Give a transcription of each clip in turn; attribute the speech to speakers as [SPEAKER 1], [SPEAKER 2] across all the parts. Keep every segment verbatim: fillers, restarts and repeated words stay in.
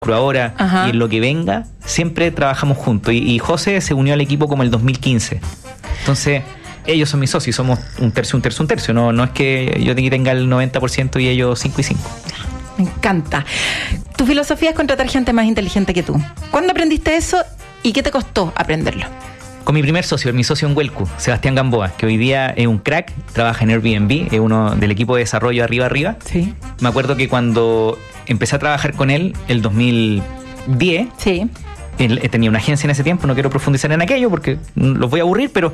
[SPEAKER 1] ahora Ajá. y en lo que venga, siempre trabajamos juntos. Y, y José se unió al equipo como el dos mil quince. Entonces, ellos son mis socios, somos un tercio, un tercio, un tercio. No, no es que yo tenga el noventa por ciento y ellos cinco y cinco.
[SPEAKER 2] Me encanta. Tu filosofía es contratar gente más inteligente que tú. ¿Cuándo aprendiste eso y qué te costó aprenderlo?
[SPEAKER 1] Con mi primer socio, mi socio en Huelcu, Sebastián Gamboa, que hoy día es un crack, trabaja en Airbnb, es uno del equipo de desarrollo arriba arriba.
[SPEAKER 2] Sí.
[SPEAKER 1] Me acuerdo que cuando empecé a trabajar con él, el dos mil diez,
[SPEAKER 2] sí.
[SPEAKER 1] él tenía una agencia en ese tiempo, no quiero profundizar en aquello porque los voy a aburrir, pero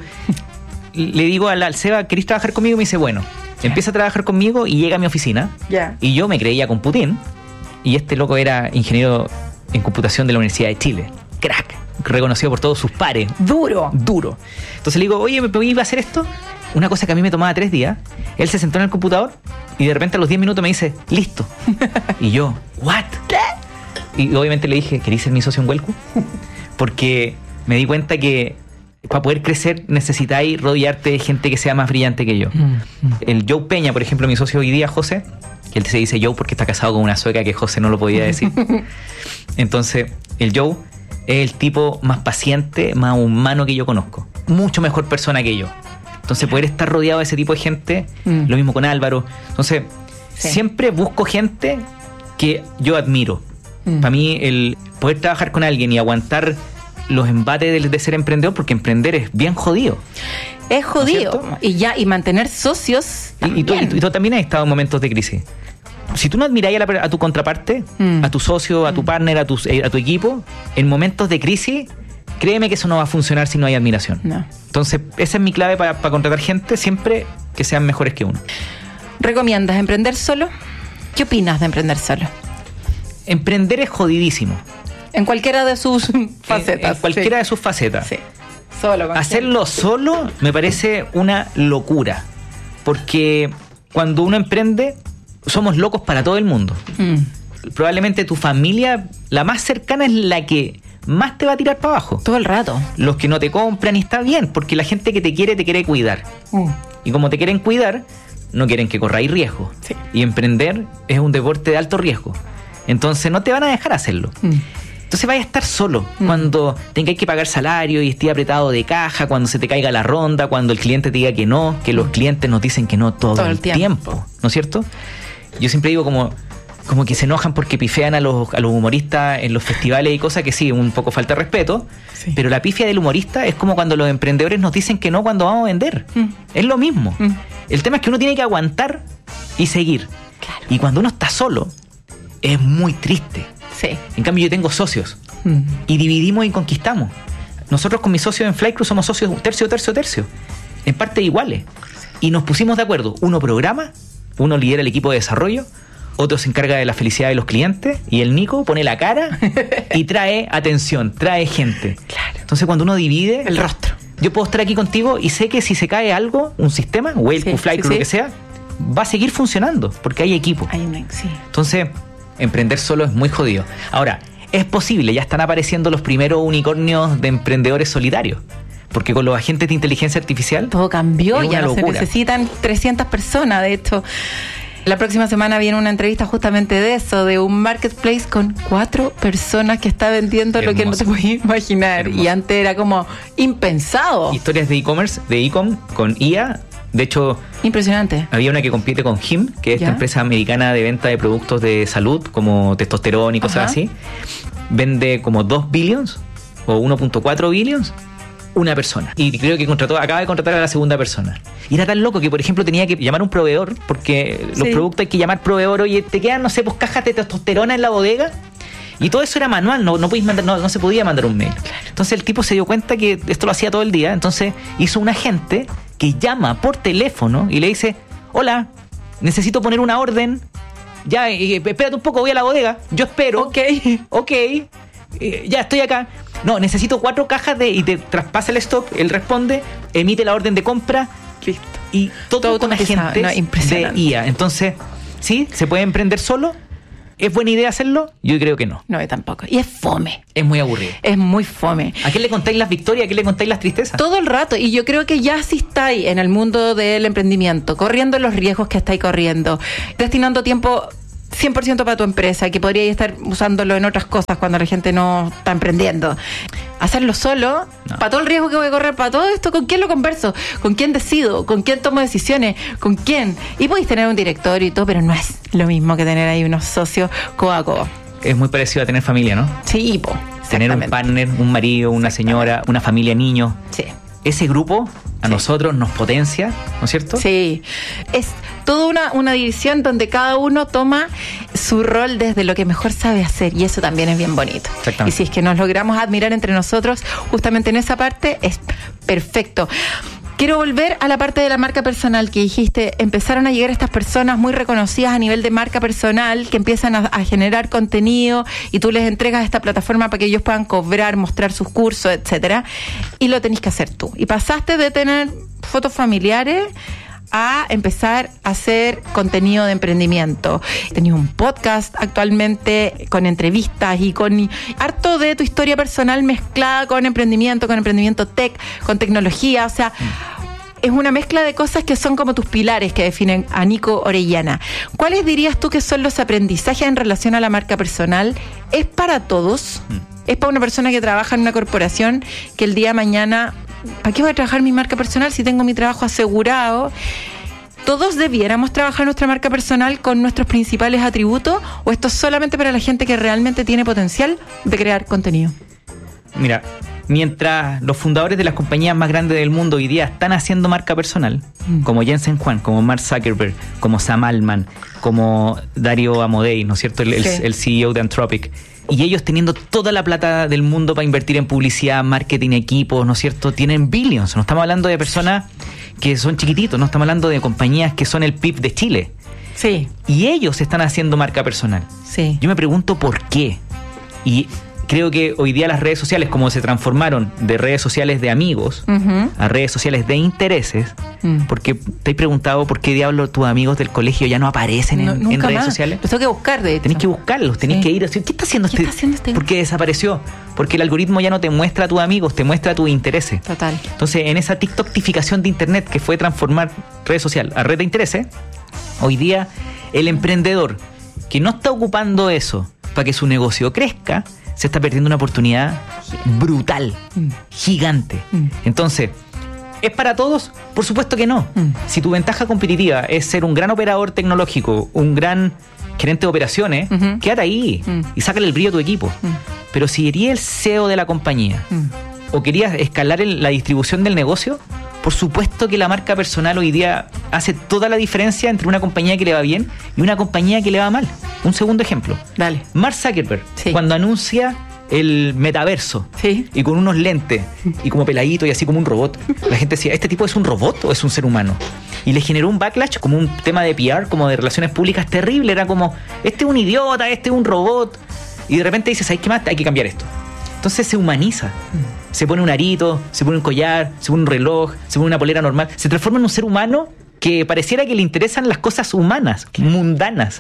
[SPEAKER 1] le digo al, al Seba, ¿querés trabajar conmigo? Y me dice, bueno, yeah. empieza a trabajar conmigo y llega a mi oficina.
[SPEAKER 2] Yeah.
[SPEAKER 1] Y yo me creía con Putin, y este loco era ingeniero en computación de la Universidad de Chile. Crack, reconocido por todos sus pares.
[SPEAKER 2] Duro.
[SPEAKER 1] Duro. Entonces le digo, oye, ¿me iba a hacer esto? Una cosa que a mí me tomaba tres días. Él se sentó en el computador y de repente a los diez minutos me dice, listo. Y yo, ¿what?
[SPEAKER 2] ¿Qué?
[SPEAKER 1] Y obviamente le dije, ¿querés ser mi socio en Huelcu? Porque me di cuenta que para poder crecer necesitáis rodearte de gente que sea más brillante que yo. Mm, mm. El Joe Peña, por ejemplo, mi socio hoy día, José, que él se dice Joe porque está casado con una sueca que José no lo podía decir. Entonces, el Joe es el tipo más paciente, más humano que yo conozco. Mucho mejor persona que yo. Entonces, poder estar rodeado de ese tipo de gente, mm. lo mismo con Álvaro. Entonces, sí. siempre busco gente que yo admiro. Mm. Para mí, el poder trabajar con alguien y aguantar los embates de, de ser emprendedor, porque emprender es bien jodido.
[SPEAKER 2] Es jodido. ¿No es y ya, y mantener socios.
[SPEAKER 1] Y, y, tú, y, tú, y tú también has estado en momentos de crisis. Si tú no admiráis a, la, a tu contraparte, mm. a tu socio, a tu mm. partner, a tu, a tu equipo, en momentos de crisis, créeme que eso no va a funcionar si no hay admiración.
[SPEAKER 2] No.
[SPEAKER 1] Entonces, esa es mi clave para, para contratar gente, siempre que sean mejores que uno.
[SPEAKER 2] ¿Recomiendas emprender solo? ¿Qué opinas de emprender solo?
[SPEAKER 1] Emprender es jodidísimo.
[SPEAKER 2] En cualquiera de sus facetas.
[SPEAKER 1] En, en cualquiera
[SPEAKER 2] sí.
[SPEAKER 1] de sus facetas.
[SPEAKER 2] Sí. Solo.
[SPEAKER 1] Hacerlo gente. solo me parece una locura. Porque cuando uno emprende, somos locos para todo el mundo. Mm. Probablemente tu familia, la más cercana, es la que más te va a tirar para abajo.
[SPEAKER 2] Todo el rato.
[SPEAKER 1] Los que no te compran, y está bien, porque la gente que te quiere, te quiere cuidar. Mm. Y como te quieren cuidar, no quieren que corráis riesgo.
[SPEAKER 2] Sí.
[SPEAKER 1] Y emprender es un deporte de alto riesgo. Entonces no te van a dejar hacerlo. Mm. Entonces vaya a estar solo mm. cuando tengáis que pagar salario y esté apretado de caja, cuando se te caiga la ronda, cuando el cliente te diga que no, que los clientes nos dicen que no todo, todo el, el tiempo. tiempo, ¿no es cierto? Yo siempre digo como, como que se enojan porque pifean a los, a los humoristas en los festivales y cosas que sí, un poco falta de respeto, sí. pero la pifia del humorista es como cuando los emprendedores nos dicen que no cuando vamos a vender. Mm. Es lo mismo. Mm. El tema es que uno tiene que aguantar y seguir.
[SPEAKER 2] Claro.
[SPEAKER 1] Y cuando uno está solo, es muy triste.
[SPEAKER 2] Sí.
[SPEAKER 1] En cambio yo tengo socios
[SPEAKER 2] mm.
[SPEAKER 1] y dividimos y conquistamos. Nosotros con mis socios en Flycrew somos socios tercio, tercio, tercio, en partes iguales. Y nos pusimos de acuerdo. Uno programa, uno lidera el equipo de desarrollo, otro se encarga de la felicidad de los clientes y el Nico pone la cara y trae atención, trae gente.
[SPEAKER 2] Claro.
[SPEAKER 1] Entonces cuando uno divide
[SPEAKER 2] el rostro,
[SPEAKER 1] yo puedo estar aquí contigo y sé que si se cae algo, un sistema, Huelcu, sí, Flycrew, sí, sí. lo que sea, va a seguir funcionando porque hay equipo.
[SPEAKER 2] Hay una, sí.
[SPEAKER 1] Entonces emprender solo es muy jodido. Ahora, es posible, ya están apareciendo los primeros unicornios de emprendedores solitarios. Porque con los agentes de inteligencia artificial
[SPEAKER 2] todo cambió, ya no
[SPEAKER 1] locura.
[SPEAKER 2] Se necesitan trescientas personas. De hecho, la próxima semana viene una entrevista justamente de eso, de un marketplace con cuatro personas que está vendiendo hermoso, lo que no te podías imaginar. Hermoso. Y antes era como impensado.
[SPEAKER 1] Historias de e-commerce, de e-com con I A. De hecho,
[SPEAKER 2] impresionante.
[SPEAKER 1] Había una que compite con Him, que es ¿Ya? esta empresa americana de venta de productos de salud, como testosterona y cosas Ajá. así. Vende como dos billions o uno punto cuatro billions una persona. Y creo que contrató, acaba de contratar a la segunda persona. Y era tan loco que, por ejemplo, tenía que llamar a un proveedor, porque los sí. productos hay que llamar proveedor. Oye, te quedan, no sé, pues cajas de testosterona en la bodega. Y todo eso era manual, no, no, podéis mandar, no, no se podía mandar un mail. Entonces el tipo se dio cuenta que esto lo hacía todo el día. Entonces hizo un agente que llama por teléfono y le dice: hola, necesito poner una orden. Ya, eh, espérate un poco, voy a la bodega. Yo espero.
[SPEAKER 2] Ok.
[SPEAKER 1] Ok. Eh, ya, estoy acá. No, necesito cuatro cajas de... Y te traspasa el stock, él responde, emite la orden de compra.
[SPEAKER 2] Listo.
[SPEAKER 1] Y todo, todo con agentes no, de I A. Entonces, ¿sí? ¿Se puede emprender solo? ¿Es buena idea hacerlo? Yo creo que no.
[SPEAKER 2] No, yo tampoco. Y es fome.
[SPEAKER 1] Es muy aburrido.
[SPEAKER 2] Es muy fome.
[SPEAKER 1] ¿A quién le contáis las victorias? ¿A quién le contáis las tristezas?
[SPEAKER 2] Todo el rato. Y yo creo que ya sí estáis en el mundo del emprendimiento, corriendo los riesgos que estáis corriendo, destinando tiempo cien por ciento para tu empresa, que podrías estar usándolo en otras cosas cuando la gente no está emprendiendo. Hacerlo solo, no. Para todo el riesgo que voy a correr, para todo esto, ¿con quién lo converso? ¿Con quién decido? ¿Con quién tomo decisiones? ¿Con quién? Y podéis tener un director y todo, pero no es lo mismo que tener ahí unos socios codo a codo.
[SPEAKER 1] Es muy parecido a tener familia, ¿no?
[SPEAKER 2] Sí, po.
[SPEAKER 1] Tener un partner, un marido, una señora, una familia, niños.
[SPEAKER 2] Sí.
[SPEAKER 1] Ese grupo a sí. nosotros nos potencia, ¿no es cierto?
[SPEAKER 2] Sí. Es toda una, una división donde cada uno toma su rol desde lo que mejor sabe hacer, y eso también es bien bonito. Y si es que nos logramos admirar entre nosotros justamente en esa parte, es perfecto. Quiero volver a la parte de la marca personal que dijiste. Empezaron a llegar estas personas muy reconocidas a nivel de marca personal que empiezan a, a generar contenido y tú les entregas esta plataforma para que ellos puedan cobrar, mostrar sus cursos, etcétera. Y lo tenés que hacer tú. Y pasaste de tener fotos familiares a empezar a hacer contenido de emprendimiento. Tenés un podcast actualmente con entrevistas y con harto de tu historia personal mezclada con emprendimiento, con emprendimiento tech, con tecnología, o sea, es una mezcla de cosas que son como tus pilares que definen a Nico Orellana. ¿Cuáles dirías tú que son los aprendizajes en relación a la marca personal? ¿Es para todos? ¿Es para una persona que trabaja en una corporación que el día de mañana... ¿Para qué voy a trabajar mi marca personal si tengo mi trabajo asegurado? ¿Todos debiéramos trabajar nuestra marca personal con nuestros principales atributos? ¿O esto es solamente para la gente que realmente tiene potencial de crear contenido?
[SPEAKER 1] Mira, mientras los fundadores de las compañías más grandes del mundo hoy día están haciendo marca personal, mm. como Jensen Huang, como Mark Zuckerberg, como Sam Altman, como Dario Amodei, ¿no es cierto? El, sí. el, el C E O de Anthropic. Y ellos teniendo toda la plata del mundo para invertir en publicidad, marketing, equipos, ¿no es cierto? Tienen billions. No estamos hablando de personas que son chiquititos, no estamos hablando de compañías que son el P I B de Chile.
[SPEAKER 2] Sí.
[SPEAKER 1] Y ellos están haciendo marca personal.
[SPEAKER 2] Sí.
[SPEAKER 1] Yo me pregunto por qué. Y creo que hoy día las redes sociales, como se transformaron de redes sociales de amigos uh-huh. a redes sociales de intereses, uh-huh. porque te he preguntado por qué diablos tus amigos del colegio ya no aparecen
[SPEAKER 2] no,
[SPEAKER 1] en, en redes
[SPEAKER 2] más.
[SPEAKER 1] sociales.
[SPEAKER 2] Los tengo que buscar, de hecho.
[SPEAKER 1] Tenés que buscarlos, tenés sí. que ir a decir, ¿qué está haciendo
[SPEAKER 2] ¿Qué
[SPEAKER 1] este?
[SPEAKER 2] Está haciendo este?
[SPEAKER 1] ¿Por qué desapareció? Porque el algoritmo ya no te muestra a tus amigos, te muestra a tus intereses.
[SPEAKER 2] Total.
[SPEAKER 1] Entonces, en esa TikTokificación de internet que fue transformar red social a red de intereses, hoy día el emprendedor que no está ocupando eso para que su negocio crezca, se está perdiendo una oportunidad brutal, mm. gigante. Mm. Entonces, ¿es para todos? Por supuesto que no. Mm. Si tu ventaja competitiva es ser un gran operador tecnológico, un gran gerente de operaciones, uh-huh. quédate ahí mm. y sácale el brillo a tu equipo. Mm. Pero si eres el C E O de la compañía mm. o querías escalar el, la distribución del negocio, por supuesto que la marca personal hoy día hace toda la diferencia entre una compañía que le va bien y una compañía que le va mal. Un segundo ejemplo.
[SPEAKER 2] Dale.
[SPEAKER 1] Mark Zuckerberg,
[SPEAKER 2] sí.
[SPEAKER 1] cuando anuncia el metaverso
[SPEAKER 2] sí.
[SPEAKER 1] y con unos lentes y como peladito y así como un robot, la gente decía, ¿este tipo es un robot o es un ser humano? Y le generó un backlash como un tema de P R, como de relaciones públicas terrible. Era como, este es un idiota, este es un robot. Y de repente dices, ¿sabes qué más? Hay que cambiar esto. Entonces se humaniza. Se pone un arito, se pone un collar, se pone un reloj, se pone una polera normal. Se transforma en un ser humano que pareciera que le interesan las cosas humanas, mundanas.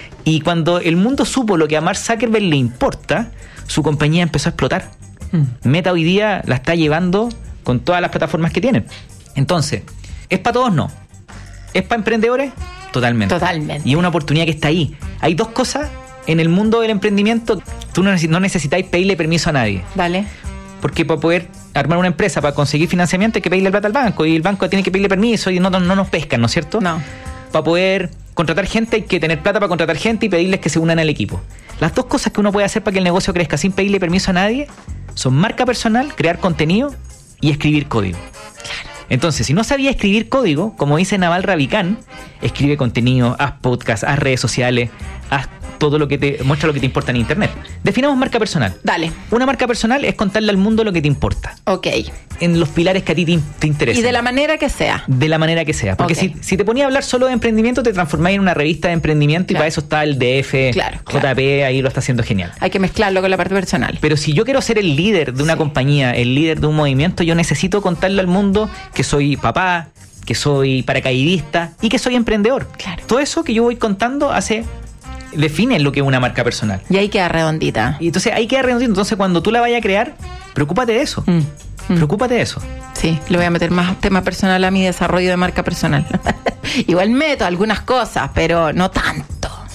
[SPEAKER 1] Y cuando el mundo supo lo que a Mark Zuckerberg le importa, su compañía empezó a explotar. Mm. Meta hoy día la está llevando con todas las plataformas que tienen. Entonces, ¿es para todos? No. ¿Es para emprendedores? Totalmente.
[SPEAKER 2] Totalmente.
[SPEAKER 1] Y es una oportunidad que está ahí. Hay dos cosas en el mundo del emprendimiento. Tú no, no necesitáis pedirle permiso a nadie.
[SPEAKER 2] Vale.
[SPEAKER 1] Porque para poder armar una empresa, para conseguir financiamiento, hay que pedirle plata al banco. Y el banco tiene que pedirle permiso y no, no, no nos pescan, ¿no es cierto?
[SPEAKER 2] No.
[SPEAKER 1] Para poder contratar gente hay que tener plata para contratar gente y pedirles que se unan al equipo. Las dos cosas que uno puede hacer para que el negocio crezca sin pedirle permiso a nadie son marca personal, crear contenido y escribir código.
[SPEAKER 2] Claro.
[SPEAKER 1] Entonces, si no sabía escribir código, como dice Naval Ravikant, escribe contenido, haz podcast, haz redes sociales, haz todo lo que te muestra lo que te importa en internet. Definamos marca personal.
[SPEAKER 2] Dale.
[SPEAKER 1] Una marca personal es contarle al mundo lo que te importa.
[SPEAKER 2] Ok.
[SPEAKER 1] En los pilares que a ti te, te interesan.
[SPEAKER 2] Y de la manera que sea.
[SPEAKER 1] De la manera que sea. Porque okay. si, si te ponía a hablar solo de emprendimiento, te transformáis en una revista de emprendimiento, claro. Y para eso está el D F,
[SPEAKER 2] claro,
[SPEAKER 1] J P, claro. Ahí lo está haciendo genial.
[SPEAKER 2] Hay que mezclarlo con la parte personal.
[SPEAKER 1] Pero si yo quiero ser el líder de una sí. compañía, el líder de un movimiento, yo necesito contarle al mundo que soy papá, que soy paracaidista y que soy emprendedor.
[SPEAKER 2] Claro.
[SPEAKER 1] Todo eso que yo voy contando hace... define lo que es una marca personal.
[SPEAKER 2] Y ahí queda redondita.
[SPEAKER 1] Y entonces ahí queda redondita. Entonces cuando tú la vayas a crear, preocúpate de eso. Mm, mm. Preocúpate de eso.
[SPEAKER 2] Sí, le voy a meter más tema personal a mi desarrollo de marca personal. Igual meto algunas cosas, pero no tanto.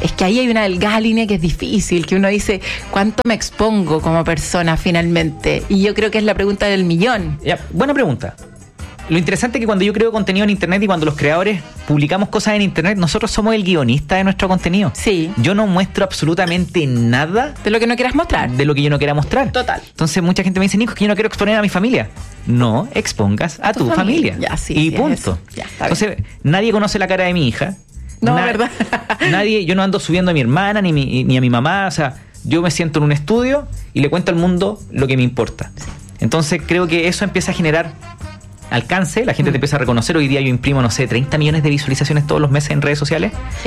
[SPEAKER 2] es que ahí hay una delgada línea que es difícil, que uno dice, ¿cuánto me expongo como persona finalmente? Y yo creo que es la pregunta del millón.
[SPEAKER 1] Ya, buena pregunta. Lo interesante es que cuando yo creo contenido en internet y cuando los creadores publicamos cosas en internet, nosotros somos el guionista de nuestro contenido.
[SPEAKER 2] Sí.
[SPEAKER 1] Yo no muestro absolutamente nada
[SPEAKER 2] de lo que no quieras mostrar.
[SPEAKER 1] De lo que yo no quiera mostrar.
[SPEAKER 2] Total.
[SPEAKER 1] Entonces mucha gente me dice, Nico, que yo no quiero exponer a mi familia. No expongas a, a tu, tu familia.
[SPEAKER 2] familia. Ya, sí,
[SPEAKER 1] y
[SPEAKER 2] sí,
[SPEAKER 1] punto.
[SPEAKER 2] Ya,
[SPEAKER 1] Entonces, nadie conoce la cara de mi hija.
[SPEAKER 2] No,
[SPEAKER 1] Na-
[SPEAKER 2] ¿verdad?
[SPEAKER 1] Nadie, yo no ando subiendo a mi hermana ni, mi, ni a mi mamá. O sea, yo me siento en un estudio y le cuento al mundo lo que me importa. Entonces creo que eso empieza a generar alcance, la gente mm. te empieza a reconocer. Hoy día yo imprimo, no sé, treinta millones de visualizaciones todos los meses en redes sociales.
[SPEAKER 2] Sí.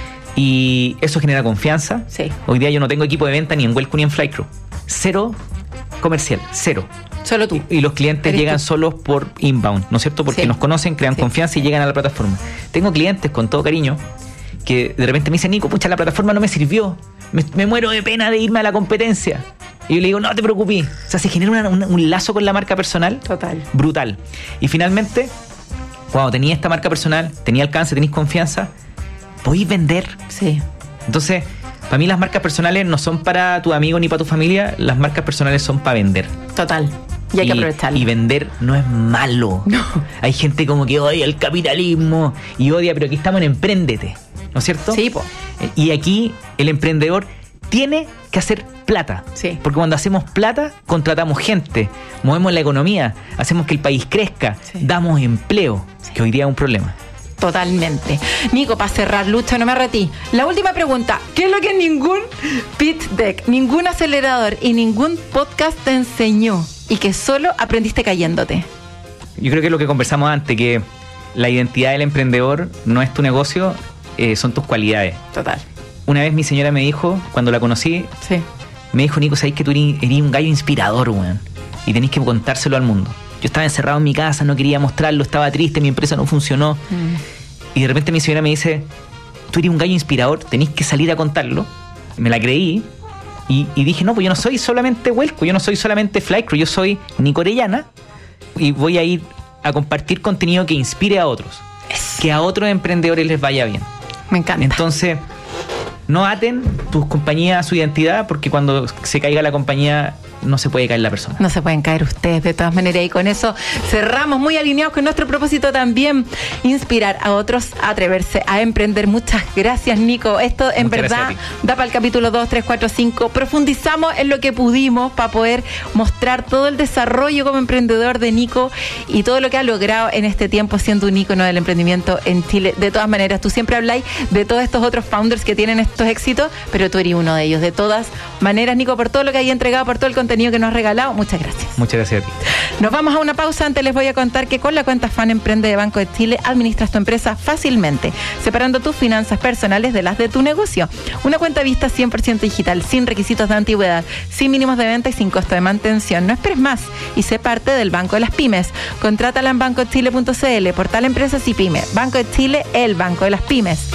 [SPEAKER 1] Y eso genera confianza.
[SPEAKER 2] Sí.
[SPEAKER 1] Hoy día yo no tengo equipo de venta ni en Welcome ni en Flycrew. Cero comercial, cero.
[SPEAKER 2] Solo tú.
[SPEAKER 1] Y, y los clientes
[SPEAKER 2] Eres
[SPEAKER 1] llegan
[SPEAKER 2] tú.
[SPEAKER 1] solos por inbound, ¿no es cierto? Porque
[SPEAKER 2] sí.
[SPEAKER 1] nos conocen, crean sí. confianza y llegan a la plataforma. Tengo clientes, con todo cariño, que de repente me dicen, Nico, pucha, la plataforma no me sirvió. Me, me muero de pena de irme a la competencia. Y yo le digo, no te preocupes. O sea, se genera una, una, un lazo con la marca personal.
[SPEAKER 2] Total.
[SPEAKER 1] Brutal. Y finalmente, cuando tenía esta marca personal, tenía alcance, tenéis confianza, podéis vender.
[SPEAKER 2] Sí.
[SPEAKER 1] Entonces, para mí las marcas personales no son para tu amigo ni para tu familia. Las marcas personales son para vender.
[SPEAKER 2] Total. Y hay
[SPEAKER 1] y,
[SPEAKER 2] que aprovecharlo.
[SPEAKER 1] Y vender no es malo.
[SPEAKER 2] No.
[SPEAKER 1] Hay gente como que odia el capitalismo y odia, pero aquí estamos en Empréndete, ¿no es cierto?
[SPEAKER 2] Sí, po.
[SPEAKER 1] Y aquí el emprendedor tiene que hacer plata.
[SPEAKER 2] Sí.
[SPEAKER 1] Porque cuando hacemos plata, contratamos gente, movemos la economía, hacemos que el país crezca,
[SPEAKER 2] sí.
[SPEAKER 1] damos empleo,
[SPEAKER 2] sí.
[SPEAKER 1] que hoy día es un problema.
[SPEAKER 2] Totalmente. Nico, para cerrar, Lucho, no me retí. La última pregunta. ¿Qué es lo que ningún pitch deck, ningún acelerador y ningún podcast te enseñó y que solo aprendiste cayéndote?
[SPEAKER 1] Yo creo que es lo que conversamos antes, que la identidad del emprendedor no es tu negocio, eh, son tus cualidades.
[SPEAKER 2] Total.
[SPEAKER 1] Una vez mi señora me dijo, cuando la conocí,
[SPEAKER 2] sí.
[SPEAKER 1] me dijo, Nico, sabes que tú eres, eres un gallo inspirador, weón, y tenés que contárselo al mundo. Yo estaba encerrado en mi casa, no quería mostrarlo, estaba triste, mi empresa no funcionó. Mm. Y de repente mi señora me dice, tú eres un gallo inspirador, tenés que salir a contarlo. Me la creí y, y dije, no, pues yo no soy solamente Welco, yo no soy solamente Flycrew, yo soy Nico Orellana y voy a ir a compartir contenido que inspire a otros,
[SPEAKER 2] es.
[SPEAKER 1] que a otros emprendedores les vaya bien.
[SPEAKER 2] Me encanta.
[SPEAKER 1] Entonces, no aten tus compañías a su identidad, porque cuando se caiga la compañía no se puede caer la persona.
[SPEAKER 2] No se pueden caer ustedes de todas maneras, y con eso cerramos muy alineados con nuestro propósito también, inspirar a otros a atreverse a emprender. Muchas gracias, Nico. Esto en
[SPEAKER 1] Muchas
[SPEAKER 2] verdad da para el capítulo dos, tres, cuatro, cinco. Profundizamos en lo que pudimos para poder mostrar todo el desarrollo como emprendedor de Nico y todo lo que ha logrado en este tiempo siendo un ícono del emprendimiento en Chile. De todas maneras, tú siempre habláis de todos estos otros founders que tienen estos éxitos, pero tú eres uno de ellos. De todas maneras, Nico, por todo lo que hay entregado, por todo el contenido que nos has regalado, muchas gracias.
[SPEAKER 1] Muchas gracias a ti.
[SPEAKER 2] Nos vamos a una pausa. Antes les voy a contar que con la cuenta Fan Emprende de Banco de Chile administras tu empresa fácilmente, separando tus finanzas personales de las de tu negocio. Una cuenta vista cien por ciento digital, sin requisitos de antigüedad, sin mínimos de venta y sin costo de mantención. No esperes más y sé parte del Banco de las Pymes. Contrátala en banco chile punto c l, portal Empresas y Pymes. Banco de Chile, el Banco de las Pymes.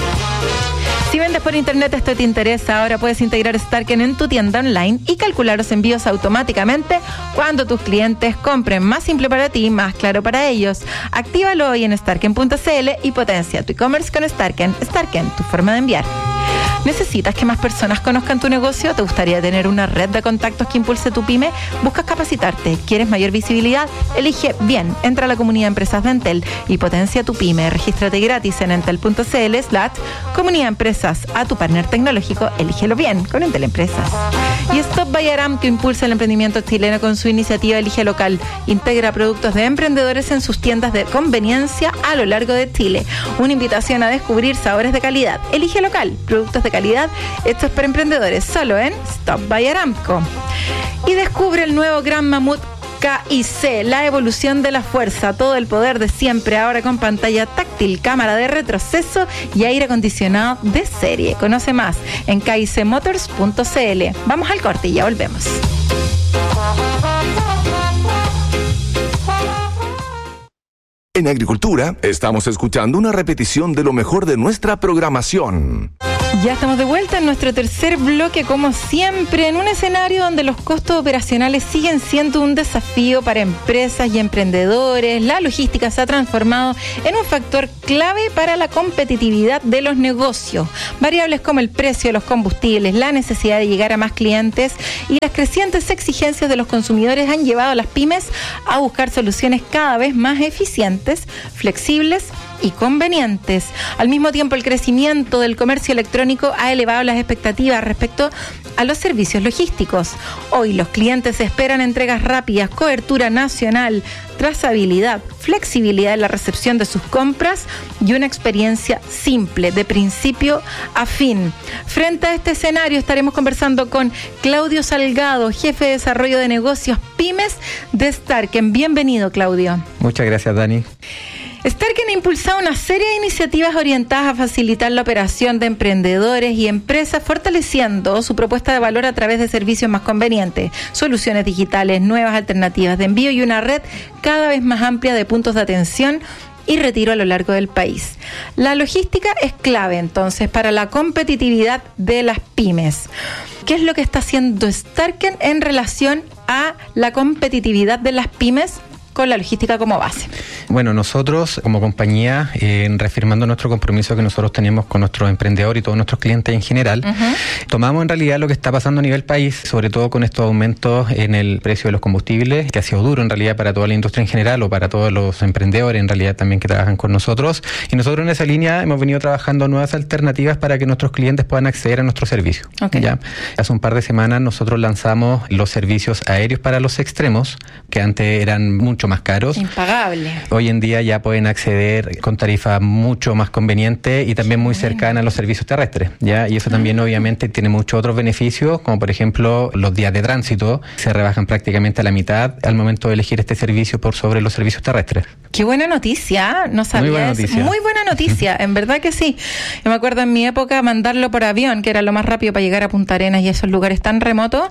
[SPEAKER 2] Si vendes por internet, esto te interesa. Ahora puedes integrar Starken en tu tienda online y calcular los envíos automáticamente cuando tus clientes compren. Más simple para ti, más claro para ellos. Actívalo hoy en starken punto c l y potencia tu e-commerce con Starken. Starken, tu forma de enviar. ¿Necesitas que más personas conozcan tu negocio? ¿Te gustaría tener una red de contactos que impulse tu pyme? ¿Buscas capacitarte? ¿Quieres mayor visibilidad? Elige bien. Entra a la comunidad de empresas de Entel y potencia tu pyme. Regístrate gratis en entel punto c l slash comunidad empresas. A tu partner tecnológico, elígelo bien con Entel Empresas. Y Stop by Aram, que impulsa el emprendimiento chileno con su iniciativa Elige Local. Integra productos de emprendedores en sus tiendas de conveniencia a lo largo de Chile. Una invitación a descubrir sabores de calidad. Elige Local, productos de calidad hechos para emprendedores, solo en Stop by Aramco. Y descubre el nuevo Gran Mamut K I C, la evolución de la fuerza, todo el poder de siempre, ahora con pantalla táctil, cámara de retroceso y aire acondicionado de serie. Conoce más en k i c motors punto c l. Vamos al corte y ya volvemos.
[SPEAKER 3] En Agricultura estamos escuchando una repetición de lo mejor de nuestra programación.
[SPEAKER 2] Ya estamos de vuelta en nuestro tercer bloque, como siempre, en un escenario donde los costos operacionales siguen siendo un desafío para empresas y emprendedores. La logística se ha transformado en un factor clave para la competitividad de los negocios. Variables como el precio de los combustibles, la necesidad de llegar a más clientes y las crecientes exigencias de los consumidores han llevado a las pymes a buscar soluciones cada vez más eficientes, flexibles y convenientes. Al mismo tiempo, el crecimiento del comercio electrónico ha elevado las expectativas respecto a los servicios logísticos. Hoy los clientes esperan entregas rápidas, cobertura nacional, trazabilidad, flexibilidad en la recepción de sus compras y una experiencia simple, de principio a fin. Frente a este escenario estaremos conversando con Claudio Salgado, jefe de desarrollo de negocios pymes de Starken. Bienvenido, Claudio.
[SPEAKER 3] Muchas gracias, Dani.
[SPEAKER 2] Starken ha impulsado una serie de iniciativas orientadas a facilitar la operación de emprendedores y empresas, fortaleciendo su propuesta de valor a través de servicios más convenientes, soluciones digitales, nuevas alternativas de envío y una red cada vez más amplia de puntos de atención y retiro a lo largo del país. La logística es clave, entonces, para la competitividad de las pymes. ¿Qué es lo que está haciendo Starken en relación a la competitividad de las pymes con la logística como base?
[SPEAKER 3] Bueno, nosotros como compañía, eh, reafirmando nuestro compromiso que nosotros tenemos con nuestros emprendedores y todos nuestros clientes en general, uh-huh. tomamos en realidad lo que está pasando a nivel país, sobre todo con estos aumentos en el precio de los combustibles, que ha sido duro en realidad para toda la industria en general o para todos los emprendedores en realidad también que trabajan con nosotros. Y nosotros en esa línea hemos venido trabajando nuevas alternativas para que nuestros clientes puedan acceder a nuestros servicios. Okay. ¿Ya? Hace un par de semanas nosotros lanzamos los servicios aéreos para los extremos, que antes eran mucho más caros.
[SPEAKER 2] Impagable.
[SPEAKER 3] Hoy en día ya pueden acceder con tarifas mucho más convenientes y también muy cercanas a los servicios terrestres, ¿ya? Y eso también obviamente tiene muchos otros beneficios, como por ejemplo los días de tránsito se rebajan prácticamente a la mitad al momento de elegir este servicio por sobre los servicios terrestres.
[SPEAKER 2] Qué buena noticia, no sabía. Muy buena noticia. Muy buena noticia, en verdad que sí. Yo me acuerdo en mi época mandarlo por avión, que era lo más rápido para llegar a Punta Arenas y esos lugares tan remotos,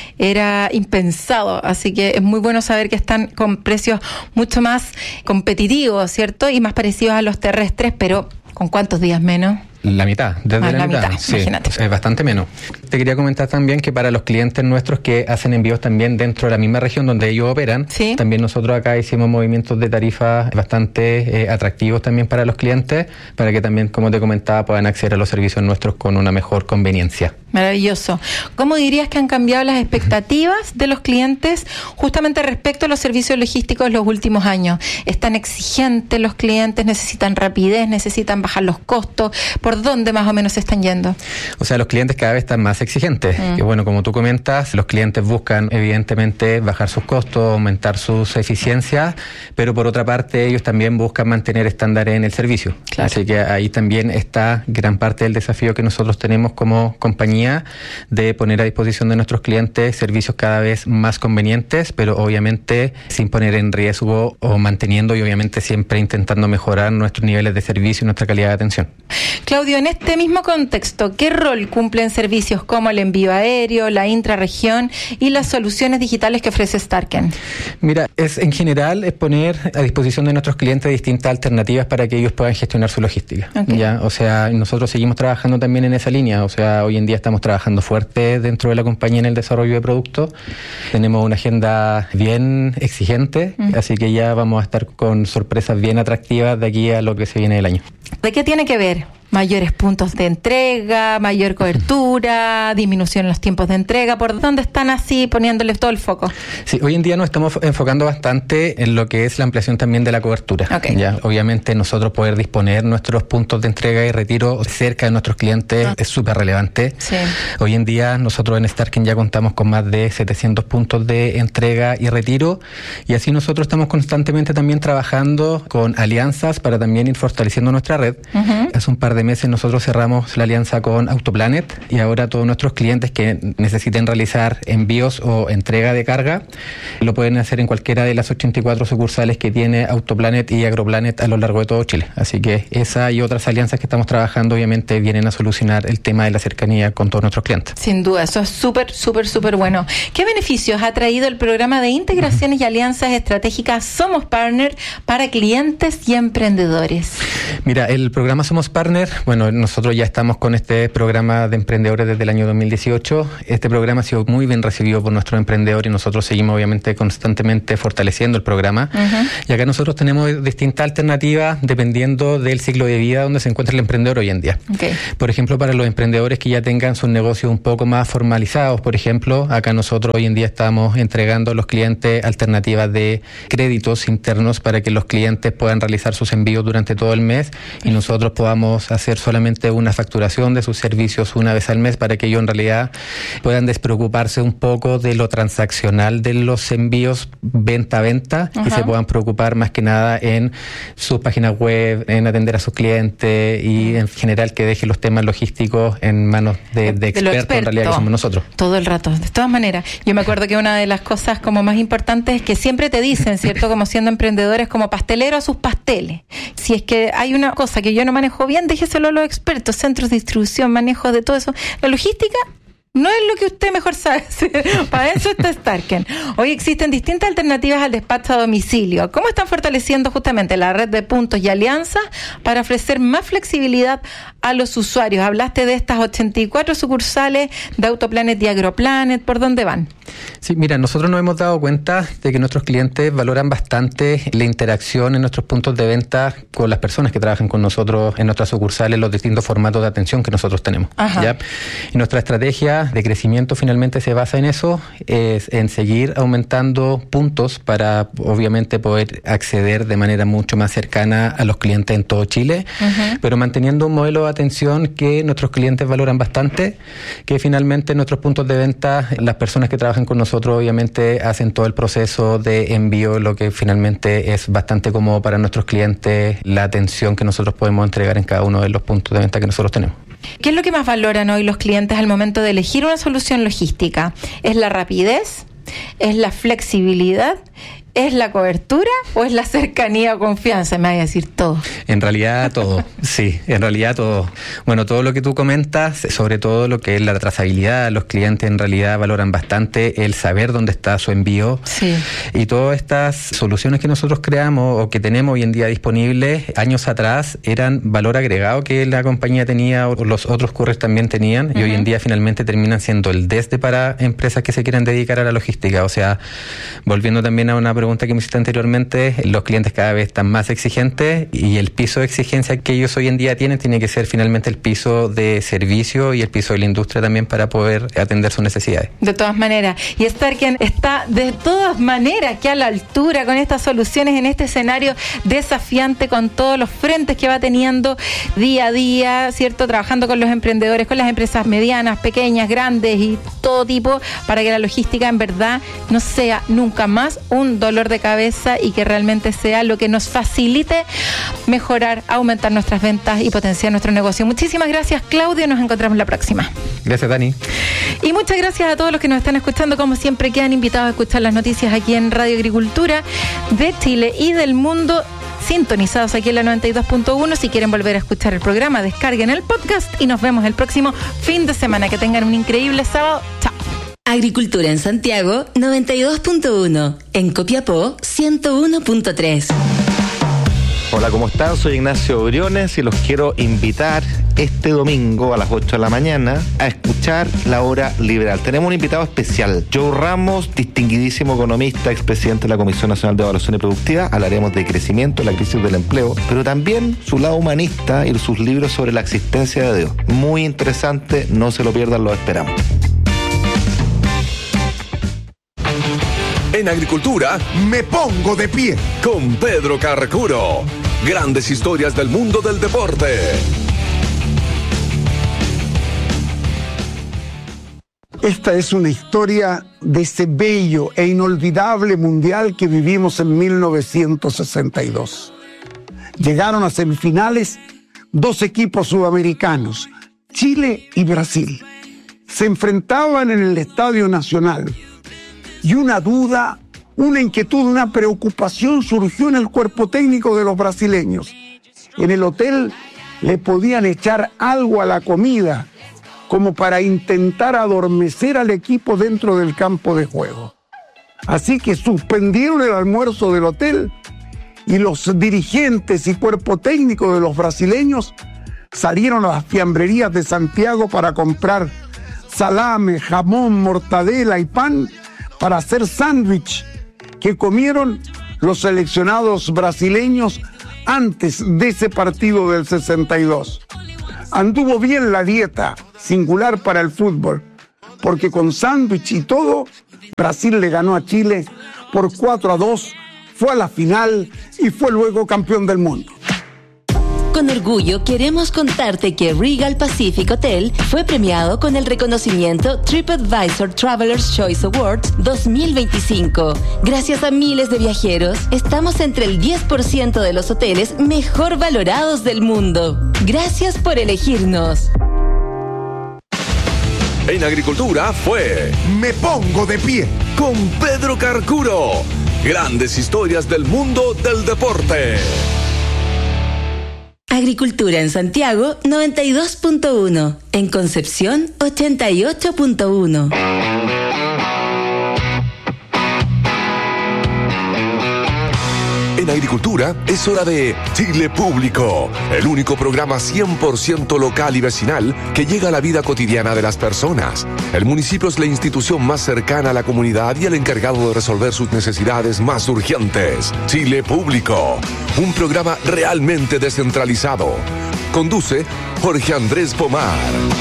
[SPEAKER 2] era impensado, así que es muy bueno saber que están con precios mucho más competitivos, ¿cierto? Y más parecidos a los terrestres, pero ¿con cuántos días menos?
[SPEAKER 3] La mitad, desde ah, la, la mitad, mitad sí, imagínate. Es bastante menos. Te quería comentar también que para los clientes nuestros que hacen envíos también dentro de la misma región donde ellos operan, ¿sí? También nosotros acá hicimos movimientos de tarifas bastante eh, atractivos también para los clientes, para que también, como te comentaba, puedan acceder a los servicios nuestros con una mejor conveniencia.
[SPEAKER 2] Maravilloso. ¿Cómo dirías que han cambiado las expectativas de los clientes justamente respecto a los servicios logísticos en los últimos años? ¿Están exigentes los clientes? ¿Necesitan rapidez? ¿Necesitan bajar los costos? ¿Por dónde más o menos se están yendo?
[SPEAKER 3] O sea, los clientes cada vez están más exigentes. Mm. Y bueno, como tú comentas, los clientes buscan evidentemente bajar sus costos, aumentar sus eficiencias, pero por otra parte ellos también buscan mantener estándares en el servicio. Claro. Así que ahí también está gran parte del desafío que nosotros tenemos como compañía de poner a disposición de nuestros clientes servicios cada vez más convenientes, pero obviamente sin poner en riesgo o manteniendo y obviamente siempre intentando mejorar nuestros niveles de servicio y nuestra calidad de atención.
[SPEAKER 2] Claudio, en este mismo contexto, ¿qué rol cumplen servicios como el envío aéreo, la intrarregión y las soluciones digitales que ofrece Starken?
[SPEAKER 3] Mira, es en general es poner a disposición de nuestros clientes distintas alternativas para que ellos puedan gestionar su logística. Okay. ¿Ya? O sea, nosotros seguimos trabajando también en esa línea. O sea, hoy en día estamos trabajando fuerte dentro de la compañía en el desarrollo de productos. Tenemos una agenda bien exigente, mm. así que ya vamos a estar con sorpresas bien atractivas de aquí a lo que se viene del año.
[SPEAKER 2] ¿De qué tiene que ver? Mayores puntos de entrega, mayor cobertura, disminución en los tiempos de entrega. ¿Por dónde están así poniéndoles todo el foco?
[SPEAKER 3] Sí, hoy en día nos estamos enfocando bastante en lo que es la ampliación también de la cobertura. Okay. Ya, obviamente nosotros poder disponer nuestros puntos de entrega y retiro cerca de nuestros clientes ah. es súper relevante. Sí. Hoy en día nosotros en Starken ya contamos con más de setecientos puntos de entrega y retiro, y así nosotros estamos constantemente también trabajando con alianzas para también ir fortaleciendo nuestra red. Uh-huh. Hace un par de meses nosotros cerramos la alianza con Autoplanet y ahora todos nuestros clientes que necesiten realizar envíos o entrega de carga lo pueden hacer en cualquiera de las ochenta y cuatro sucursales que tiene Autoplanet y Agroplanet a lo largo de todo Chile. Así que esa y otras alianzas que estamos trabajando obviamente vienen a solucionar el tema de la cercanía con todos nuestros clientes.
[SPEAKER 2] Sin duda, eso es súper, súper, súper bueno. ¿Qué beneficios ha traído el programa de integraciones y alianzas estratégicas Somos Partner para clientes y emprendedores?
[SPEAKER 3] Mira, el programa Somos Partner Bueno, nosotros ya estamos con este programa de emprendedores desde el año dos mil dieciocho. Este programa ha sido muy bien recibido por nuestros emprendedores y nosotros seguimos obviamente constantemente fortaleciendo el programa. Uh-huh. Y acá nosotros tenemos distintas alternativas dependiendo del ciclo de vida donde se encuentra el emprendedor hoy en día. Okay. Por ejemplo, para los emprendedores que ya tengan sus negocios un poco más formalizados, por ejemplo, acá nosotros hoy en día estamos entregando a los clientes alternativas de créditos internos para que los clientes puedan realizar sus envíos durante todo el mes y nosotros podamos hacer solamente una facturación de sus servicios una vez al mes para que ellos en realidad puedan despreocuparse un poco de lo transaccional de los envíos venta a venta. Ajá. Y se puedan preocupar más que nada en sus páginas web, en atender a sus clientes y en general que deje los temas logísticos en manos de, de expertos, experto, en realidad que somos nosotros.
[SPEAKER 2] Todo el rato. De todas maneras, yo me acuerdo que una de las cosas como más importantes es que siempre te dicen, ¿cierto? Como siendo emprendedores, como pastelero a sus pasteles. Si es que hay una cosa que yo no manejo bien, déjeselo a los expertos, centros de distribución, manejo de todo eso. La logística no es lo que usted mejor sabe hacer. Para eso está Starken. Hoy existen distintas alternativas al despacho a domicilio. ¿Cómo están fortaleciendo justamente la red de puntos y alianzas para ofrecer más flexibilidad a los usuarios? Hablaste de estas ochenta y cuatro sucursales de Autoplanet y Agroplanet. ¿Por dónde van?
[SPEAKER 3] Sí, mira, nosotros nos hemos dado cuenta de que nuestros clientes valoran bastante la interacción en nuestros puntos de venta con las personas que trabajan con nosotros en nuestras sucursales, los distintos formatos de atención que nosotros tenemos. ¿Ya? Y nuestra estrategia de crecimiento finalmente se basa en eso, es en seguir aumentando puntos para obviamente poder acceder de manera mucho más cercana a los clientes en todo Chile, uh-huh. pero manteniendo un modelo de atención que nuestros clientes valoran bastante, que finalmente en nuestros puntos de venta las personas que trabajan con nosotros obviamente hacen todo el proceso de envío, lo que finalmente es bastante cómodo para nuestros clientes, la atención que nosotros podemos entregar en cada uno de los puntos de venta que nosotros tenemos.
[SPEAKER 2] ¿Qué es lo que más valoran hoy los clientes al momento de elegir una solución logística? ¿Es la rapidez? ¿Es la flexibilidad? ¿Es la cobertura o es la cercanía o confianza? Me voy a decir todo.
[SPEAKER 3] En realidad todo, sí, en realidad todo. Bueno, todo lo que tú comentas, sobre todo lo que es la trazabilidad, los clientes en realidad valoran bastante el saber dónde está su envío. Sí. Y todas estas soluciones que nosotros creamos o que tenemos hoy en día disponibles, años atrás eran valor agregado que la compañía tenía o los otros couriers también tenían, uh-huh. y hoy en día finalmente terminan siendo el desde para empresas que se quieran dedicar a la logística. O sea, volviendo también a una pregunta que me hiciste anteriormente, los clientes cada vez están más exigentes y el piso de exigencia que ellos hoy en día tienen tiene que ser finalmente el piso de servicio y el piso de la industria también para poder atender sus necesidades.
[SPEAKER 2] De todas maneras, y Starken está de todas maneras que a la altura con estas soluciones en este escenario desafiante con todos los frentes que va teniendo día a día, ¿cierto? Trabajando con los emprendedores, con las empresas medianas, pequeñas, grandes y todo tipo para que la logística en verdad no sea nunca más un dolor de cabeza y que realmente sea lo que nos facilite mejorar, aumentar nuestras ventas y potenciar nuestro negocio. Muchísimas gracias, Claudio. Nos encontramos la próxima.
[SPEAKER 3] Gracias, Dani.
[SPEAKER 2] Y muchas gracias a todos los que nos están escuchando. Como siempre, quedan invitados a escuchar las noticias aquí en Radio Agricultura de Chile y del mundo, sintonizados aquí en la noventa y dos punto uno. Si quieren volver a escuchar el programa, descarguen el podcast y nos vemos el próximo fin de semana. Que tengan un increíble sábado. Chao.
[SPEAKER 4] Agricultura en Santiago, noventa y dos punto uno. En Copiapó, ciento uno punto tres.
[SPEAKER 5] Hola, ¿cómo están? Soy Ignacio Briones y los quiero invitar este domingo a las ocho de la mañana a escuchar La Hora Liberal. Tenemos un invitado especial, Joe Ramos, distinguidísimo economista, expresidente de la Comisión Nacional de Evaluación y Productividad. Hablaremos de crecimiento, la crisis del empleo, pero también su lado humanista y sus libros sobre la existencia de Dios. Muy interesante, no se lo pierdan, lo esperamos.
[SPEAKER 6] En Agricultura me pongo de pie con Pedro Carcuro. Grandes historias del mundo del deporte.
[SPEAKER 7] Esta es una historia de ese bello e inolvidable mundial que vivimos en mil novecientos sesenta y dos. Llegaron a semifinales dos equipos sudamericanos, Chile y Brasil. Se enfrentaban en el Estadio Nacional. Y una duda, una inquietud, una preocupación surgió en el cuerpo técnico de los brasileños. En el hotel le podían echar algo a la comida como para intentar adormecer al equipo dentro del campo de juego. Así que suspendieron el almuerzo del hotel y los dirigentes y cuerpo técnico de los brasileños salieron a las fiambrerías de Santiago para comprar salame, jamón, mortadela y pan para hacer sándwich que comieron los seleccionados brasileños antes de ese partido del sesenta y dos. Anduvo bien la dieta, singular para el fútbol, porque con sándwich y todo, Brasil le ganó a Chile por cuatro a dos, fue a la final y fue luego campeón del mundo.
[SPEAKER 4] Con orgullo queremos contarte que Regal Pacific Hotel fue premiado con el reconocimiento TripAdvisor Traveler's Choice Awards dos mil veinticinco. Gracias a miles de viajeros, estamos entre el diez por ciento de los hoteles mejor valorados del mundo. Gracias por elegirnos.
[SPEAKER 6] En Agricultura fue
[SPEAKER 7] Me pongo de pie
[SPEAKER 6] con Pedro Carcuro. Grandes historias del mundo del deporte.
[SPEAKER 4] Agricultura en Santiago noventa y dos punto uno, en Concepción ochenta y ocho punto uno.
[SPEAKER 6] En Agricultura es hora de Chile Público, el único programa cien por ciento local y vecinal que llega a la vida cotidiana de las personas. El municipio es la institución más cercana a la comunidad y el encargado de resolver sus necesidades más urgentes. Chile Público, un programa realmente descentralizado. Conduce Jorge Andrés Pomar.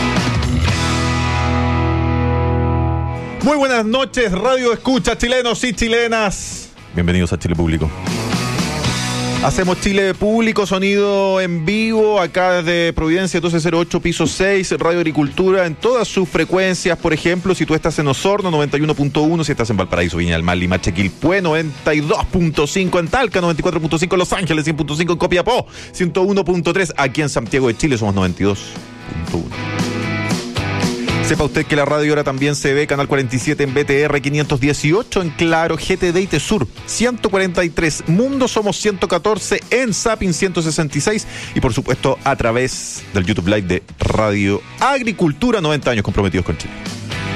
[SPEAKER 8] Muy buenas noches, Radio Escucha, chilenos y chilenas. Bienvenidos a Chile Público. Hacemos Chile Público, sonido en vivo, acá desde Providencia doce cero ocho, piso seis, Radio Agricultura, en todas sus frecuencias. Por ejemplo, si tú estás en Osorno, noventa y uno punto uno, si estás en Valparaíso, Viña del Mar, Limache, Quilpué, noventa y dos punto cinco, en Talca, noventa y cuatro punto cinco, en Los Ángeles, cien punto cinco, en Copiapó, ciento uno punto tres, aquí en Santiago de Chile somos noventa y dos punto uno. Sepa usted que la radio ahora también se ve, Canal cuarenta y siete en B T R quinientos dieciocho, en Claro, G T D y Tesur ciento cuarenta y tres, Mundo somos ciento catorce, en Zapping ciento sesenta y seis y por supuesto a través del YouTube Live de Radio Agricultura, noventa años comprometidos con Chile.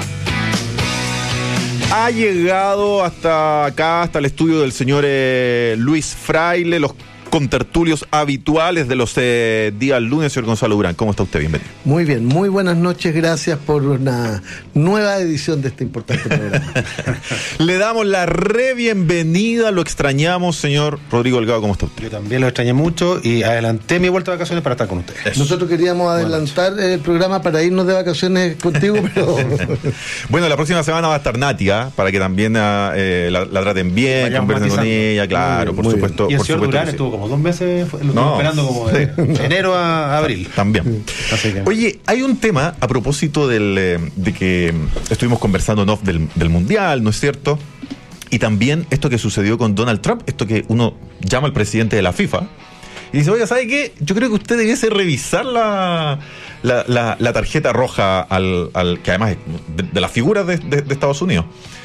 [SPEAKER 8] Ha llegado hasta acá, hasta el estudio del señor eh, Luis Fraile, los contertulios habituales de los eh, días lunes, señor Gonzalo Durán. ¿Cómo está usted? Bienvenido.
[SPEAKER 9] Muy bien, muy buenas noches, gracias por una nueva edición de este importante programa.
[SPEAKER 8] Le damos la re bienvenida, lo extrañamos, señor Rodrigo Delgado. ¿Cómo está usted?
[SPEAKER 10] Yo también lo extrañé mucho y adelanté mi vuelta de vacaciones para estar con ustedes.
[SPEAKER 9] Eso. Nosotros queríamos adelantar el programa para irnos de vacaciones contigo, pero...
[SPEAKER 8] Bueno, la próxima semana va a estar Natia, para que también eh, la, la traten bien,
[SPEAKER 10] vayamos
[SPEAKER 8] conversen con ella, claro,
[SPEAKER 10] bien,
[SPEAKER 8] por supuesto.
[SPEAKER 10] Y el
[SPEAKER 8] por
[SPEAKER 10] señor
[SPEAKER 8] supuesto
[SPEAKER 10] Durán estuvo como dos meses, lo
[SPEAKER 8] no,
[SPEAKER 10] esperando como de sí. enero a abril.
[SPEAKER 8] También.
[SPEAKER 10] Así que...
[SPEAKER 8] Oye, hay un tema a propósito del, de que estuvimos conversando en off del, del Mundial, ¿no es cierto? Y también esto que sucedió con Donald Trump, esto que uno llama al presidente de la FIFA y dice, oye, ¿sabe qué? Yo creo que usted debiese revisar la, la, la, la tarjeta roja al, al que además es de, de las figuras de, de, de Estados Unidos.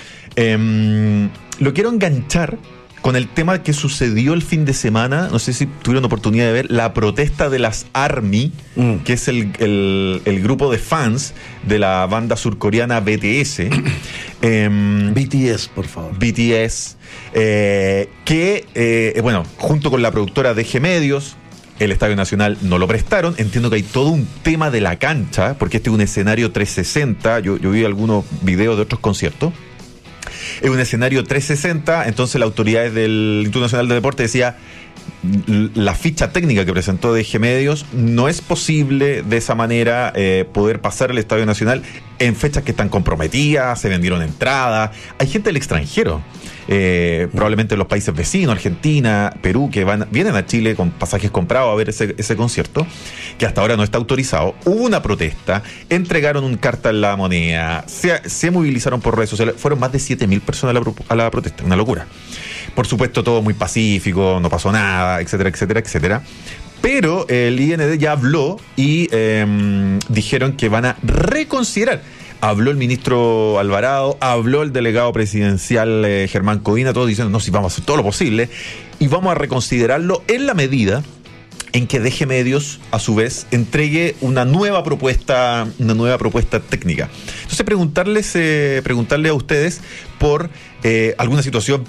[SPEAKER 8] Eh, lo quiero enganchar con el tema que sucedió el fin de semana. No sé si tuvieron oportunidad de ver la protesta de las ARMY, mm. que es el, el, el grupo de fans de la banda surcoreana B T S. eh,
[SPEAKER 9] B T S, por favor.
[SPEAKER 8] B T S, eh, que, eh, bueno, junto con la productora D G Medios, el Estadio Nacional no lo prestaron. Entiendo que hay todo un tema de la cancha, porque este es un escenario trescientos sesenta. Yo, yo vi algunos videos de otros conciertos. Es un escenario trescientos sesenta, entonces la autoridad del Instituto Nacional de Deporte decía, la ficha técnica que presentó D G Medios, no es posible de esa manera eh, poder pasar el Estadio Nacional en fechas que están comprometidas, se vendieron entradas, hay gente del extranjero, eh, probablemente en los países vecinos, Argentina, Perú, que van vienen a Chile con pasajes comprados a ver ese, ese concierto, que hasta ahora no está autorizado. Hubo una protesta, entregaron un carta en la moneda, se, se movilizaron por redes sociales, fueron más de siete mil personas a la, a la protesta, una locura. Por supuesto, todo muy pacífico, no pasó nada, etcétera, etcétera, etcétera. Pero el I N D ya habló y eh, dijeron que van a reconsiderar. Habló el ministro Alvarado, habló el delegado presidencial eh, Germán Codina, todos diciendo, no, sí, vamos a hacer todo lo posible y vamos a reconsiderarlo en la medida en que D G Medios, a su vez, entregue una nueva propuesta, una nueva propuesta técnica. Entonces, preguntarles, eh, preguntarle a ustedes por eh, alguna situación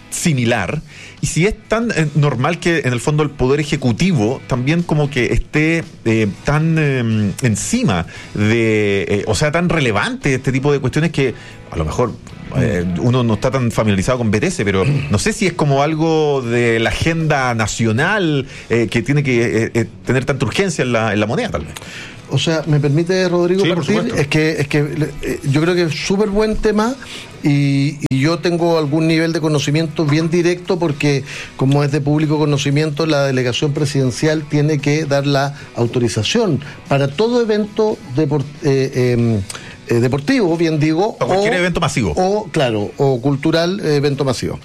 [SPEAKER 8] similar, y si es tan eh, normal que en el fondo el Poder Ejecutivo también como que esté eh, tan eh, encima de, eh, o sea, tan relevante este tipo de cuestiones que a lo mejor eh, uno no está tan familiarizado con B T S, pero no sé si es como algo de la agenda nacional eh, que tiene que eh, eh, tener tanta urgencia en la, en la moneda, tal vez.
[SPEAKER 9] O sea, ¿me permite, Rodrigo,
[SPEAKER 8] sí,
[SPEAKER 9] partir? Es que, es que eh, yo creo que es súper buen tema y, y yo tengo algún nivel de conocimiento bien directo porque, como es de público conocimiento, la delegación presidencial tiene que dar la autorización para todo evento deport, eh, eh, eh, deportivo, bien digo.
[SPEAKER 8] O cualquier o, evento masivo.
[SPEAKER 9] O, claro, o cultural, eh, evento masivo.